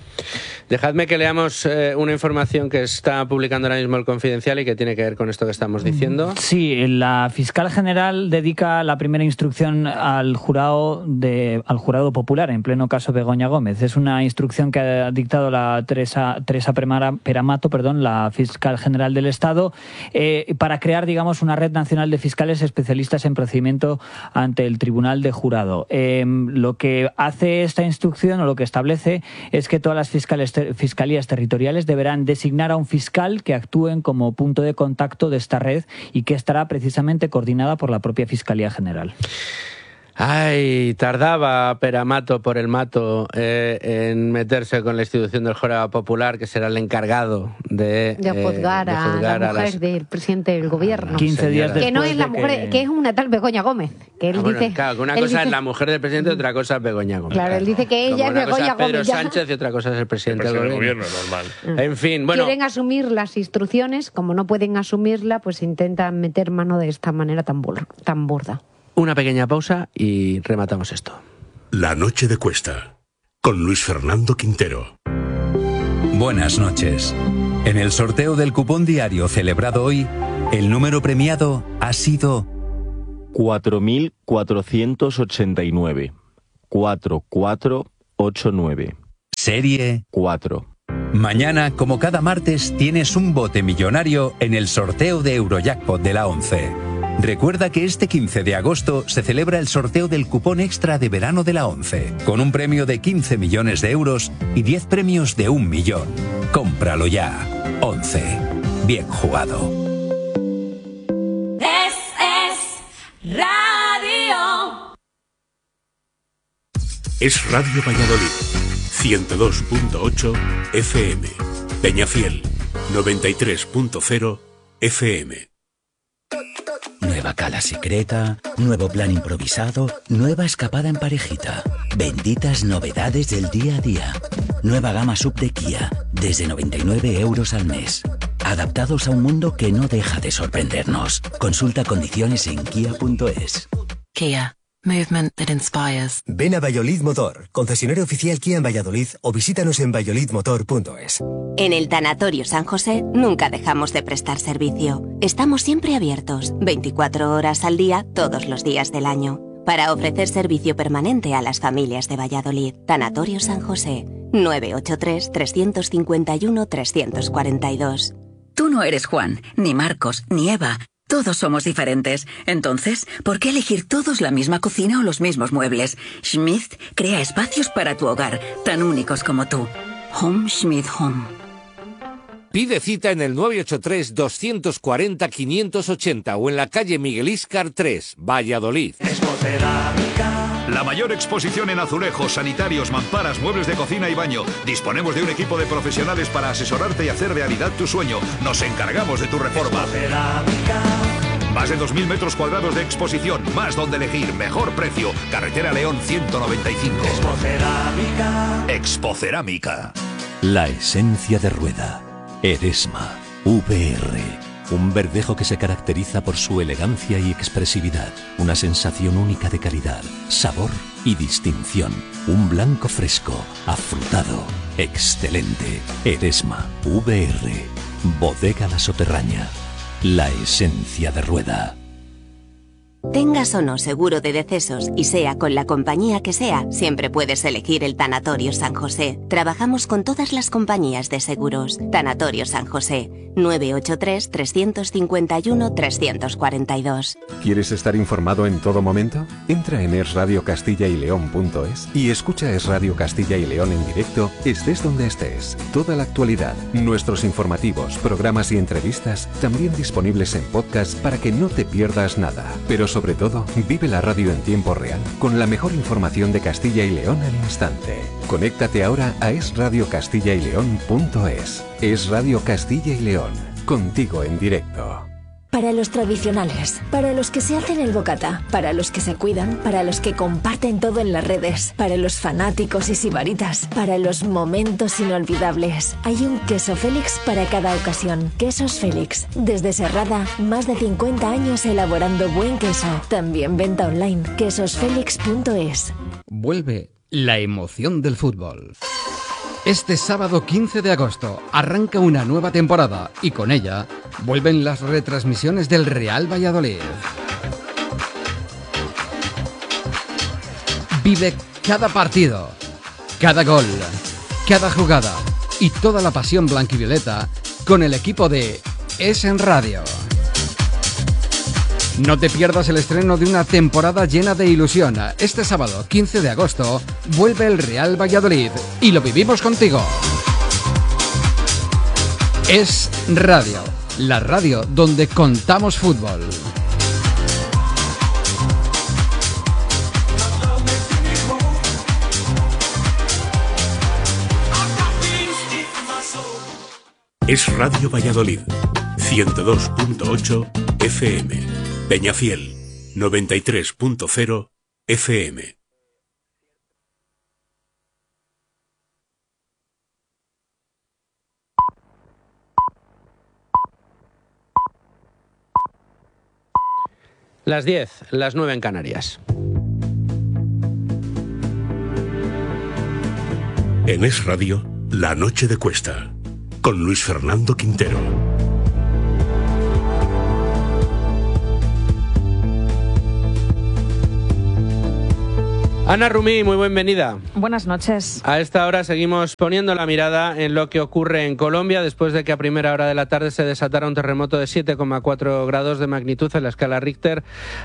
Dejadme que leamos eh, una información que está publicando ahora mismo el Confidencial y que tiene que ver con esto que estamos diciendo. Sí, la fiscal general dedica la primera instrucción al jurado de, al jurado popular, en pleno caso Begoña Gómez. Es una instrucción que ha dictado la Teresa, Teresa Peramato, perdón, la fiscal general del Estado, eh, para crear, digamos, una red nacional de fiscales especialistas en procedimiento ante el Tribunal de Jurado. Eh, lo que hace esta instrucción o lo que establece es que todas las fiscales ter- fiscalías territoriales deberán designar a un fiscal que actúen como punto de contacto de esta red y que estará precisamente coordinada por la propia Fiscalía General. Ay, tardaba Peramato por el mato eh, en meterse con la institución del Jurado Popular, que será el encargado de, de juzgar, eh, de juzgar a la a mujer las... del presidente del gobierno. quince días que no después es la de mujer, que... que es una tal Begoña Gómez. Que él Ah, bueno, dice, claro, que una él cosa dice, es la mujer del presidente y otra cosa es Begoña Gómez. Claro, él dice que ella Como es una cosa Begoña es Pedro Gómez. ya. Sánchez y otra cosa es el presidente, El del presidente gobierno. del gobierno, normal. En fin, bueno. Quieren asumir las instrucciones, como no pueden asumirla, pues intentan meter mano de esta manera tan, bur- tan burda. Una pequeña pausa y rematamos esto. La noche de Cuesta, con Luis Fernando Quintero. Buenas noches. En el sorteo del cupón diario celebrado hoy, el número premiado ha sido cuatro mil cuatrocientos ochenta y nueve. cuatro cuatro ocho nueve. Serie cuatro. Mañana, como cada martes, tienes un bote millonario en el sorteo de Eurojackpot de la ONCE. Recuerda que este quince de agosto se celebra el sorteo del cupón extra de verano de la ONCE, con un premio de quince millones de euros y diez premios de un millón. Cómpralo ya. ONCE. Bien jugado. Es, es radio. Es Radio Valladolid, ciento dos punto ocho F M. Peñafiel, noventa y tres punto cero F M. Nueva cala secreta, nuevo plan improvisado, nueva escapada en parejita. Benditas novedades del día a día. Nueva gama sub de Kia, desde noventa y nueve euros al mes. Adaptados a un mundo que no deja de sorprendernos. Consulta condiciones en kia punto es. Kia. Movement that inspires. Ven a Valladolid Motor, concesionario oficial Kia en Valladolid, o visítanos en valladolid motor punto es. En el Tanatorio San José nunca dejamos de prestar servicio. Estamos siempre abiertos, veinticuatro horas al día, todos los días del año, para ofrecer servicio permanente a las familias de Valladolid. Tanatorio San José, nueve ocho tres, tres cinco uno, tres cuatro dos. Tú no eres Juan, ni Marcos, ni Eva. Todos somos diferentes. Entonces, ¿por qué elegir todos la misma cocina o los mismos muebles? Schmidt crea espacios para tu hogar, tan únicos como tú. Home Schmidt Home. Pide cita en el nueve ocho tres, dos cuatro cero, cinco ochenta o en la calle Miguel Íscar tres, Valladolid. La mayor exposición en azulejos, sanitarios, mamparas, muebles de cocina y baño. Disponemos de un equipo de profesionales para asesorarte y hacer realidad tu sueño. Nos encargamos de tu reforma. Más de dos mil metros cuadrados de exposición, más donde elegir, mejor precio. Carretera León ciento noventa y cinco. Expocerámica. Expocerámica. La esencia de rueda. Eresma. V R. Un verdejo que se caracteriza por su elegancia y expresividad. Una sensación única de calidad, sabor y distinción. Un blanco fresco, afrutado, excelente. Eresma. V R. Bodega La Soterraña. La esencia de rueda. Tengas o no seguro de decesos y sea con la compañía que sea, siempre puedes elegir el Tanatorio San José. Trabajamos con todas las compañías de seguros. Tanatorio San José, nueve ocho tres, tres cinco uno, tres cuatro dos. ¿Quieres estar informado en todo momento? Entra en es radio castilla y león punto es y escucha Es Radio Castilla y León en directo, estés donde estés. Toda la actualidad, nuestros informativos, programas y entrevistas, también disponibles en podcast para que no te pierdas nada. Pero sobre todo, vive la radio en tiempo real, con la mejor información de Castilla y León al instante. Conéctate ahora a es radio castilla y león punto es. Es Radio Castilla y León, contigo en directo. Para los tradicionales, para los que se hacen el bocata, para los que se cuidan, para los que comparten todo en las redes, para los fanáticos y sibaritas, para los momentos inolvidables. Hay un queso Félix para cada ocasión. Quesos Félix, desde Serrada, más de cincuenta años elaborando buen queso. También venta online, quesos félix punto es. Vuelve la emoción del fútbol. Este sábado quince de agosto arranca una nueva temporada y con ella vuelven las retransmisiones del Real Valladolid. Vive cada partido, cada gol, cada jugada y toda la pasión blanquivioleta con el equipo de Es en Radio. No te pierdas el estreno de una temporada llena de ilusión. Este sábado, quince de agosto, vuelve el Real Valladolid y lo vivimos contigo. Es Radio, la radio donde contamos fútbol. Es Radio Valladolid, ciento dos punto ocho F M. Peñafiel, noventa y tres punto cero F M. Las diez, las nueve en Canarias. En Es Radio, La Noche de Cuesta, con Luis Fernando Quintero. Ana Rumí, muy bienvenida. Buenas noches. A esta hora seguimos poniendo la mirada en lo que ocurre en Colombia después de que a primera hora de la tarde se desatara un terremoto de siete coma cuatro grados de magnitud en la escala Richter.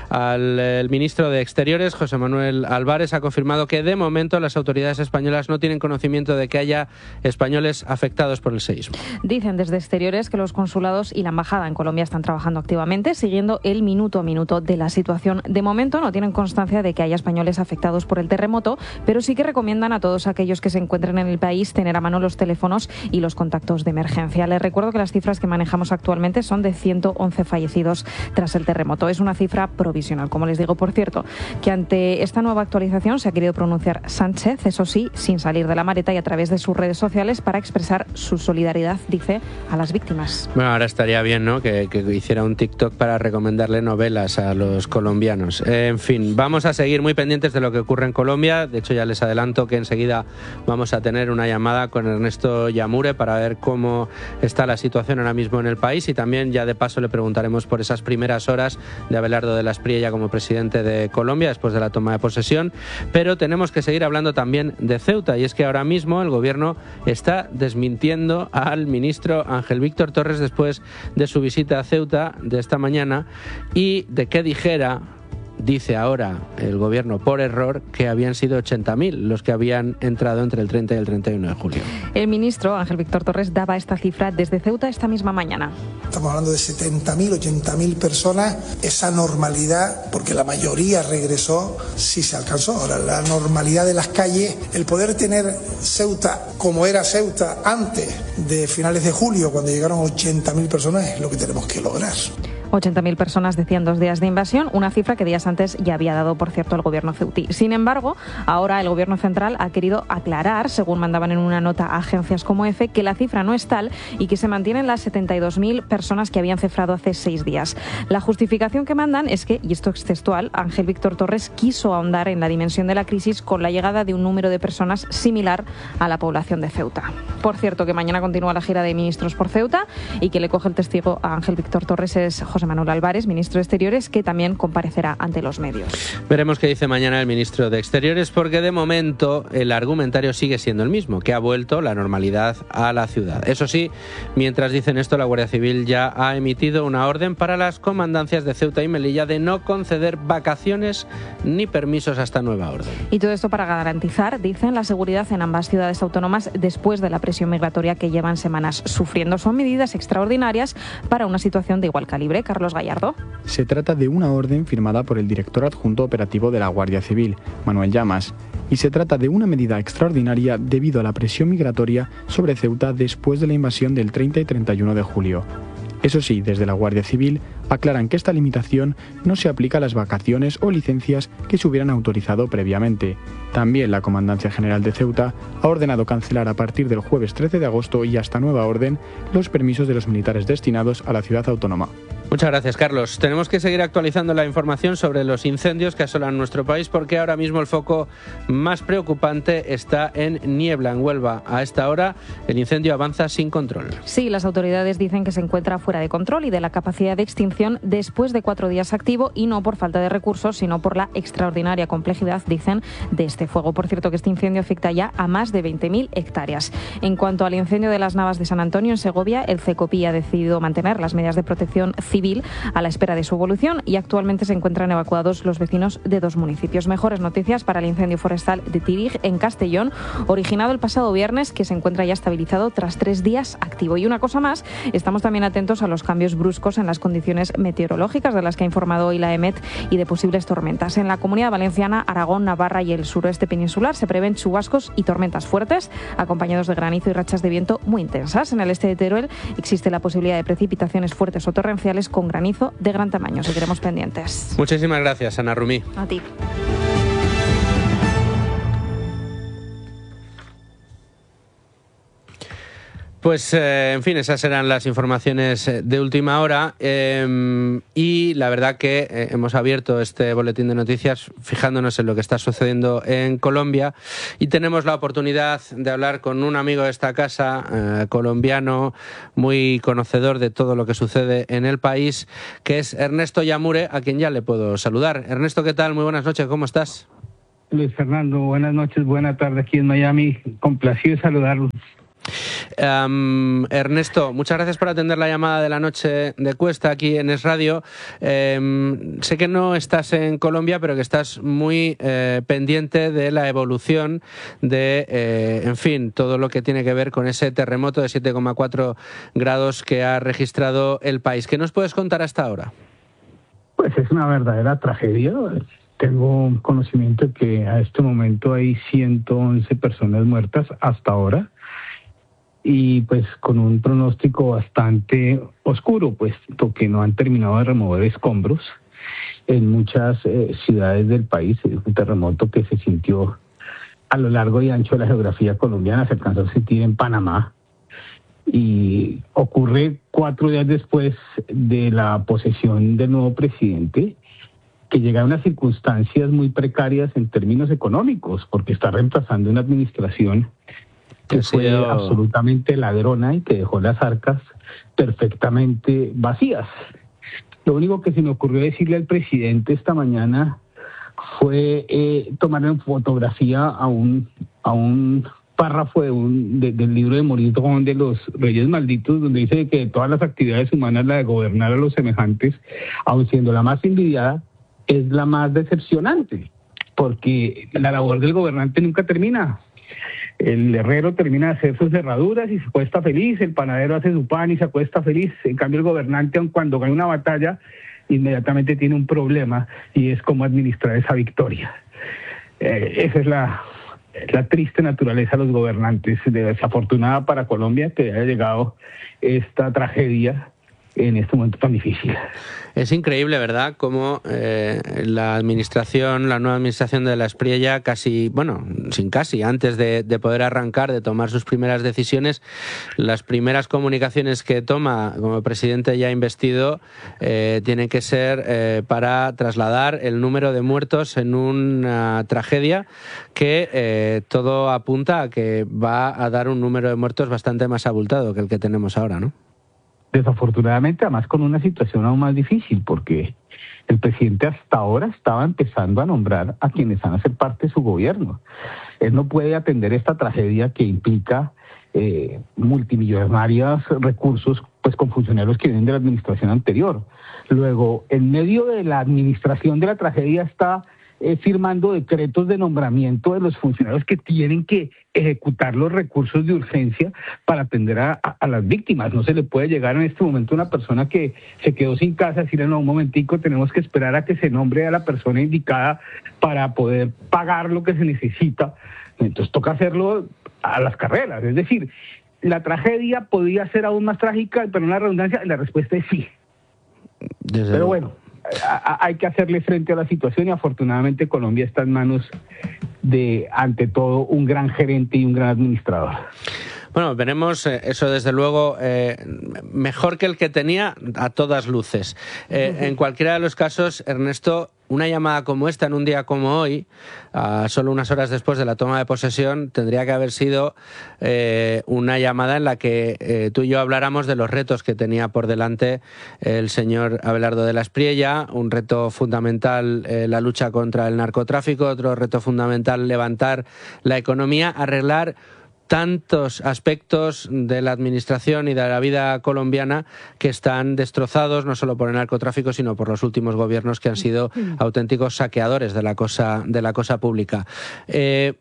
Al, el ministro de Exteriores, José Manuel Álvarez, ha confirmado que de momento las autoridades españolas no tienen conocimiento de que haya españoles afectados por el seísmo. Dicen desde Exteriores que los consulados y la embajada en Colombia están trabajando activamente, siguiendo el minuto a minuto de la situación. De momento no tienen constancia de que haya españoles afectados por el terremoto, pero sí que recomiendan a todos aquellos que se encuentren en el país tener a mano los teléfonos y los contactos de emergencia. Les recuerdo que las cifras que manejamos actualmente son de ciento once fallecidos tras el terremoto. Es una cifra provisional, como les digo. Por cierto, que ante esta nueva actualización se ha querido pronunciar Sánchez, eso sí, sin salir de la maleta y a través de sus redes sociales para expresar su solidaridad, dice, a las víctimas. Bueno, ahora estaría bien, ¿no?, que, que hiciera un TikTok para recomendarle novelas a los colombianos. Eh, en fin, vamos a seguir muy pendientes de lo que ocurre en Colombia. De hecho, ya les adelanto que enseguida vamos a tener una llamada con Ernesto Yamure para ver cómo está la situación ahora mismo en el país, y también ya de paso le preguntaremos por esas primeras horas de Abelardo de la Espriella como presidente de Colombia después de la toma de posesión. Pero tenemos que seguir hablando también de Ceuta, y es que ahora mismo el gobierno está desmintiendo al ministro Ángel Víctor Torres después de su visita a Ceuta de esta mañana y de que dijera, dice ahora el gobierno por error, que habían sido ochenta mil los que habían entrado entre el treinta y el treinta y uno de julio. El ministro Ángel Víctor Torres daba esta cifra desde Ceuta esta misma mañana. Estamos hablando de setenta mil, ochenta mil personas. Esa normalidad, porque la mayoría regresó, sí se alcanzó. Ahora, la normalidad de las calles, el poder tener Ceuta como era Ceuta antes de finales de julio, cuando llegaron ochenta mil personas, es lo que tenemos que lograr. ochenta mil personas decían dos días de invasión, una cifra que días antes ya había dado, por cierto, el gobierno ceutí. Sin embargo, ahora el gobierno central ha querido aclarar, según mandaban en una nota a agencias como EFE, que la cifra no es tal y que se mantienen las setenta y dos mil personas que habían cifrado hace seis días. La justificación que mandan es que, y esto es textual, Ángel Víctor Torres quiso ahondar en la dimensión de la crisis con la llegada de un número de personas similar a la población de Ceuta. Por cierto, que mañana continúa la gira de ministros por Ceuta y que le coge el testigo a Ángel Víctor Torres es José Manuel Álvarez, ministro de Exteriores, que también comparecerá ante los medios. Veremos qué dice mañana el ministro de Exteriores, porque de momento el argumentario sigue siendo el mismo, que ha vuelto la normalidad a la ciudad. Eso sí, mientras dicen esto, la Guardia Civil ya ha emitido una orden para las comandancias de Ceuta y Melilla de no conceder vacaciones ni permisos hasta nueva orden. Y todo esto para garantizar, dicen, la seguridad en ambas ciudades autónomas después de la presión migratoria que llevan semanas sufriendo. Son medidas extraordinarias para una situación de igual calibre. Carlos Gallardo. Se trata de una orden firmada por el director adjunto operativo de la Guardia Civil, Manuel Llamas, y se trata de una medida extraordinaria debido a la presión migratoria sobre Ceuta después de la invasión del treinta y treinta y uno de julio. Eso sí, desde la Guardia Civil aclaran que esta limitación no se aplica a las vacaciones o licencias que se hubieran autorizado previamente. También la Comandancia General de Ceuta ha ordenado cancelar a partir del jueves trece de agosto y hasta nueva orden los permisos de los militares destinados a la ciudad autónoma. Muchas gracias, Carlos. Tenemos que seguir actualizando la información sobre los incendios que asolan nuestro país, porque ahora mismo el foco más preocupante está en Niebla, en Huelva. A esta hora el incendio avanza sin control. Sí, las autoridades dicen que se encuentra fuera de control y de la capacidad de extinción después de cuatro días activo, y no por falta de recursos, sino por la extraordinaria complejidad, dicen, de este fuego. Por cierto, que este incendio afecta ya a más de veinte mil hectáreas. En cuanto al incendio de las Navas de San Antonio, en Segovia, el CECOPI ha decidido mantener las medidas de protección civil civil a la espera de su evolución y actualmente se encuentran evacuados los vecinos de dos municipios. Mejores noticias para el incendio forestal de Tirig, en Castellón, originado el pasado viernes, que se encuentra ya estabilizado tras tres días activo. Y una cosa más, estamos también atentos a los cambios bruscos en las condiciones meteorológicas de las que ha informado hoy la EMET y de posibles tormentas. En la Comunidad Valenciana, Aragón, Navarra y el suroeste peninsular se prevén chubascos y tormentas fuertes, acompañados de granizo y rachas de viento muy intensas. En el este de Teruel existe la posibilidad de precipitaciones fuertes o torrenciales con granizo de gran tamaño. Seguiremos pendientes. Muchísimas gracias, Ana Rumí. A ti. Pues, eh, en fin, esas eran las informaciones de última hora eh, y la verdad que eh, hemos abierto este boletín de noticias fijándonos en lo que está sucediendo en Colombia y tenemos la oportunidad de hablar con un amigo de esta casa, eh, colombiano, muy conocedor de todo lo que sucede en el país, que es Ernesto Yamure, a quien ya le puedo saludar. Ernesto, ¿qué tal? Muy buenas noches, ¿cómo estás? Luis Fernando, buenas noches, buena tarde aquí en Miami, complacido de saludarlos. Um, Ernesto, muchas gracias por atender la llamada de la noche de Cuesta aquí en Es Radio. Um, sé que no estás en Colombia, pero que estás muy eh, pendiente de la evolución de, eh, en fin, todo lo que tiene que ver con ese terremoto de siete coma cuatro grados que ha registrado el país. ¿Qué nos puedes contar hasta ahora? Pues es una verdadera tragedia. Tengo conocimiento de que a este momento hay ciento once personas muertas hasta ahora. Y pues con un pronóstico bastante oscuro, puesto que no han terminado de remover escombros en muchas eh, ciudades del país. Es un terremoto que se sintió a lo largo y ancho de la geografía colombiana, se alcanzó a sentir en Panamá y ocurre cuatro días después de la posesión del nuevo presidente, que llega a unas circunstancias muy precarias en términos económicos, porque está reemplazando una administración que fue absolutamente ladrona y que dejó las arcas perfectamente vacías. Lo único que se me ocurrió decirle al presidente esta mañana fue eh, tomar en fotografía a un a un párrafo de un, de, del libro de Maurice Dron de los Reyes Malditos, donde dice que de todas las actividades humanas la de gobernar a los semejantes, aun siendo la más envidiada, es la más decepcionante, porque la labor del gobernante nunca termina. El herrero termina de hacer sus cerraduras y se acuesta feliz, el panadero hace su pan y se acuesta feliz. En cambio el gobernante, aun cuando gana una batalla, inmediatamente tiene un problema y es cómo administrar esa victoria. Eh, esa es la, la triste naturaleza de los gobernantes. Desafortunada para Colombia que haya llegado esta tragedia en este momento tan difícil. Es increíble, ¿verdad?, cómo eh, la administración, la nueva administración de la Espriella, casi, bueno, sin casi, antes de, de poder arrancar, de tomar sus primeras decisiones, las primeras comunicaciones que toma como presidente ya investido eh, tienen que ser eh, para trasladar el número de muertos en una tragedia que eh, todo apunta a que va a dar un número de muertos bastante más abultado que el que tenemos ahora, ¿no? Desafortunadamente, además con una situación aún más difícil, porque el presidente hasta ahora estaba empezando a nombrar a quienes van a ser parte de su gobierno. Él no puede atender esta tragedia que implica eh, multimillonarios recursos pues con funcionarios que vienen de la administración anterior. Luego, en medio de la administración de la tragedia está eh, firmando decretos de nombramiento de los funcionarios que tienen que ejecutar los recursos de urgencia para atender a, a, a las víctimas. No se le puede llegar en este momento a una persona que se quedó sin casa, decirle, no, un momentico, tenemos que esperar a que se nombre a la persona indicada para poder pagar lo que se necesita. Entonces toca hacerlo a las carreras. Es decir, la tragedia podía ser aún más trágica, pero en la redundancia, la respuesta es sí. Desde pero bueno, a, a, hay que hacerle frente a la situación y afortunadamente Colombia está en manos de, ante todo, un gran gerente y un gran administrador. Bueno, veremos eh, eso desde luego eh, mejor que el que tenía a todas luces. Eh, uh-huh. En cualquiera de los casos, Ernesto, una llamada como esta en un día como hoy, uh, solo unas horas después de la toma de posesión, tendría que haber sido eh, una llamada en la que eh, tú y yo habláramos de los retos que tenía por delante el señor Abelardo de la Espriella, un reto fundamental eh, la lucha contra el narcotráfico, otro reto fundamental levantar la economía, arreglar tantos aspectos de la administración y de la vida colombiana que están destrozados no solo por el narcotráfico, sino por los últimos gobiernos que han sido auténticos saqueadores de la cosa, de la cosa pública. Eh,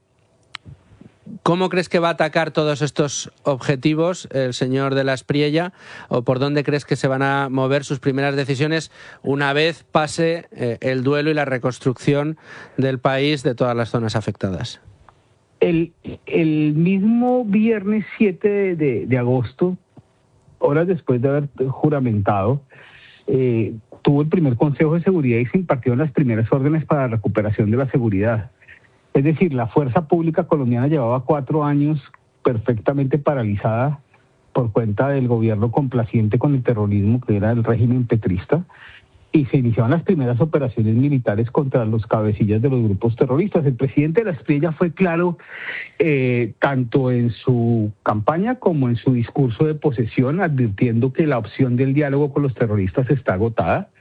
¿Cómo crees que va a atacar todos estos objetivos el señor de la Espriella? ¿O por dónde crees que se van a mover sus primeras decisiones una vez pase eh, el duelo y la reconstrucción del país de todas las zonas afectadas? El, el mismo viernes siete de, de, de agosto, horas después de haber juramentado, eh, tuvo el primer Consejo de Seguridad y se impartieron las primeras órdenes para la recuperación de la seguridad. Es decir, la fuerza pública colombiana llevaba cuatro años perfectamente paralizada por cuenta del gobierno complaciente con el terrorismo, que era el régimen petrista, y se iniciaban las primeras operaciones militares contra los cabecillas de los grupos terroristas. El presidente de la Espriella fue claro, eh, tanto en su campaña como en su discurso de posesión, advirtiendo que la opción del diálogo con los terroristas está agotada.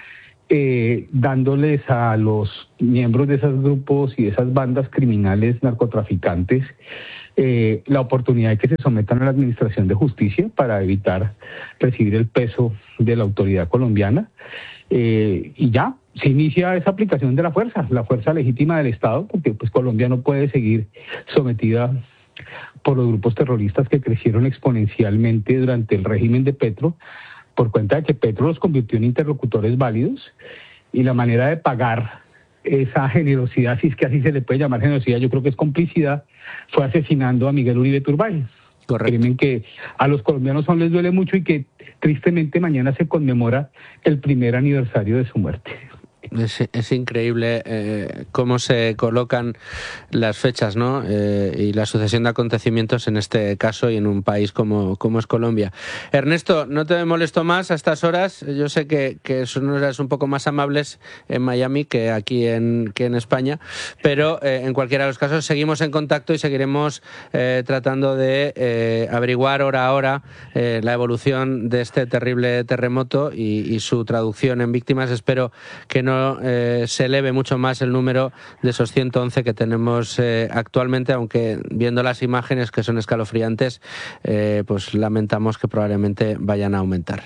Eh, dándoles a los miembros de esos grupos y de esas bandas criminales narcotraficantes eh, la oportunidad de que se sometan a la administración de justicia para evitar recibir el peso de la autoridad colombiana. Eh, y ya se inicia esa aplicación de la fuerza, la fuerza legítima del Estado, porque pues Colombia no puede seguir sometida por los grupos terroristas que crecieron exponencialmente durante el régimen de Petro, por cuenta de que Petro los convirtió en interlocutores válidos, y la manera de pagar esa generosidad, si es que así se le puede llamar generosidad, yo creo que es complicidad, fue asesinando a Miguel Uribe Turbay. Correcto. Crimen que a los colombianos aún les duele mucho y que tristemente mañana se conmemora el primer aniversario de su muerte. Es, es increíble eh, cómo se colocan las fechas, ¿no? Eh, y la sucesión de acontecimientos en este caso y en un país como, como es Colombia. Ernesto, no te molesto más a estas horas. Yo sé que, que son horas un poco más amables en Miami que aquí en, que en España, pero eh, en cualquiera de los casos seguimos en contacto y seguiremos eh, tratando de eh, averiguar hora a hora eh, la evolución de este terrible terremoto y, y su traducción en víctimas. Espero que no Eh, se eleve mucho más el número de esos ciento once que tenemos eh, actualmente, aunque viendo las imágenes que son escalofriantes, eh, pues lamentamos que probablemente vayan a aumentar.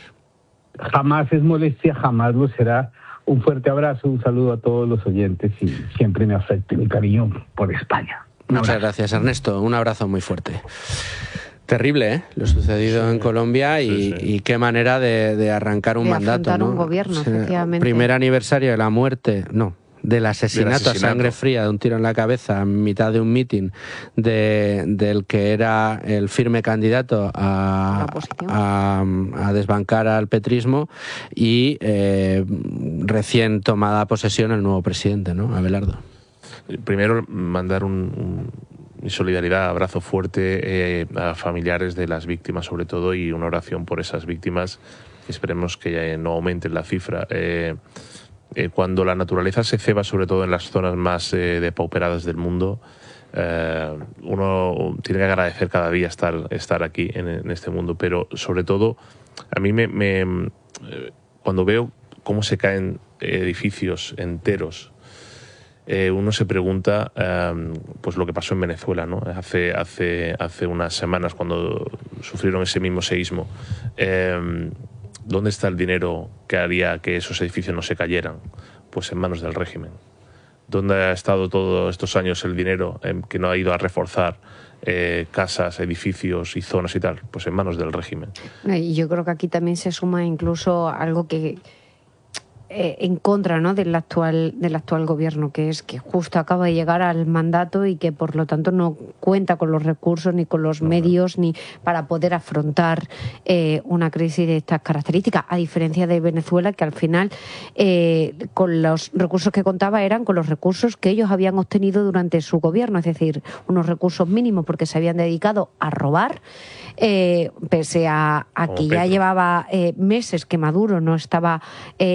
Jamás es molestia, jamás lo será. Un fuerte abrazo, un saludo a todos los oyentes y siempre me afecta mi cariño por España. Muchas gracias, Ernesto. Un abrazo muy fuerte. Terrible, ¿eh? Lo sucedido sí, en Colombia y, sí, sí. y qué manera de, de arrancar un de mandato, ¿no? un gobierno, o sea, efectivamente. Primer aniversario de la muerte, no, del asesinato, del asesinato a sangre fría, de un tiro en la cabeza en mitad de un mitin de, del que era el firme candidato a, a, a desbancar al petrismo y eh, recién tomada posesión el nuevo presidente, ¿no? Abelardo. Primero, mandar un... un... mi solidaridad, abrazo fuerte eh, a familiares de las víctimas sobre todo, y una oración por esas víctimas. Esperemos que ya no aumenten la cifra. Eh, eh, cuando la naturaleza se ceba, sobre todo en las zonas más eh, depauperadas del mundo, eh, uno tiene que agradecer cada día estar, estar aquí en, en este mundo, pero sobre todo a mí me, me eh, cuando veo cómo se caen edificios enteros, Eh, uno se pregunta eh, pues lo que pasó en Venezuela, ¿no? Hace, hace, hace unas semanas, cuando sufrieron ese mismo seísmo. Eh, ¿Dónde está el dinero que haría que esos edificios no se cayeran? Pues en manos del régimen. ¿Dónde ha estado todos estos años el dinero eh, que no ha ido a reforzar eh, casas, edificios y zonas y tal? Pues en manos del régimen. Y yo creo que aquí también se suma incluso algo que... Eh, en contra, ¿no?, del actual del actual gobierno, que es que justo acaba de llegar al mandato y que por lo tanto no cuenta con los recursos ni con los medios ni para poder afrontar eh, una crisis de estas características, a diferencia de Venezuela, que al final eh, con los recursos que contaba eran con los recursos que ellos habían obtenido durante su gobierno, es decir, unos recursos mínimos porque se habían dedicado a robar, eh, pese a, a que ya llevaba eh, meses que Maduro no estaba eh, al frente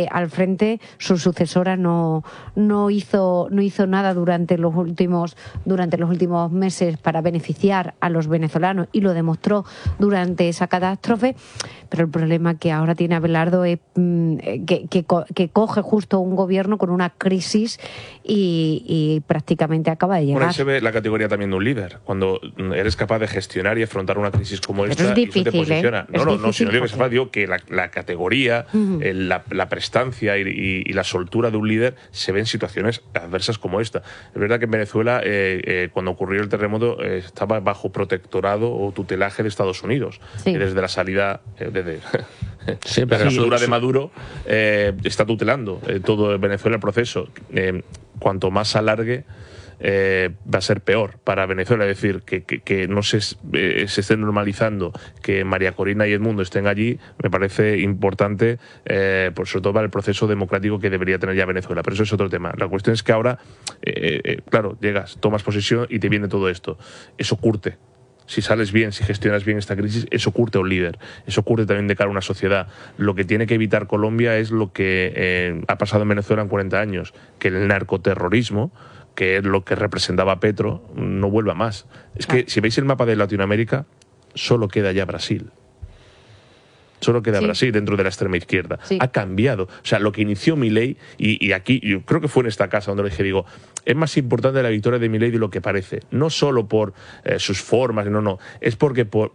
frente, su sucesora no, no hizo, no hizo nada durante los últimos, durante los últimos meses para beneficiar a los venezolanos, y lo demostró durante esa catástrofe. Pero el problema que ahora tiene Abelardo es mmm, que, que, que coge justo un gobierno con una crisis y, y prácticamente acaba de llegar. Bueno, ahí se ve la categoría también de un líder, cuando eres capaz de gestionar y afrontar una crisis como esta. Pero es difícil, y eso te posiciona. ¿eh? No, es no, difícil no, si no digo que porque... se fa, digo que la, la categoría, uh-huh. el, la, la prestancia y, y, y la soltura de un líder se ve en situaciones adversas como esta. Es verdad que en Venezuela, eh, eh, cuando ocurrió el terremoto, eh, estaba bajo protectorado o tutelaje de Estados Unidos. Sí. Y desde la salida, eh, desde sí, pero la soltura de Maduro, eh, está tutelando eh, todo Venezuela el proceso. Eh, cuanto más alargue, Eh, va a ser peor para Venezuela. Es decir, que, que, que no se, eh, se esté normalizando que María Corina y Edmundo estén allí, me parece importante, eh, por sobre todo para el proceso democrático que debería tener ya Venezuela. Pero eso es otro tema. La cuestión es que ahora, eh, eh, claro, llegas, tomas posesión y te viene todo esto. Eso curte. Si sales bien, si gestionas bien esta crisis, eso curte a un líder, eso curte también de cara a una sociedad. Lo que tiene que evitar Colombia es lo que eh, ha pasado en Venezuela en cuarenta años, que el narcoterrorismo, que es lo que representaba Petro, no vuelva más. Es que si veis el mapa de Latinoamérica, solo queda ya Brasil. Solo queda sí. Brasil dentro de la extrema izquierda. Sí. Ha cambiado. O sea, lo que inició Milei, y, y aquí, yo creo que fue en esta casa donde lo dije, digo, es más importante la victoria de Milei de lo que parece. No solo por eh, sus formas, no, no. Es porque por,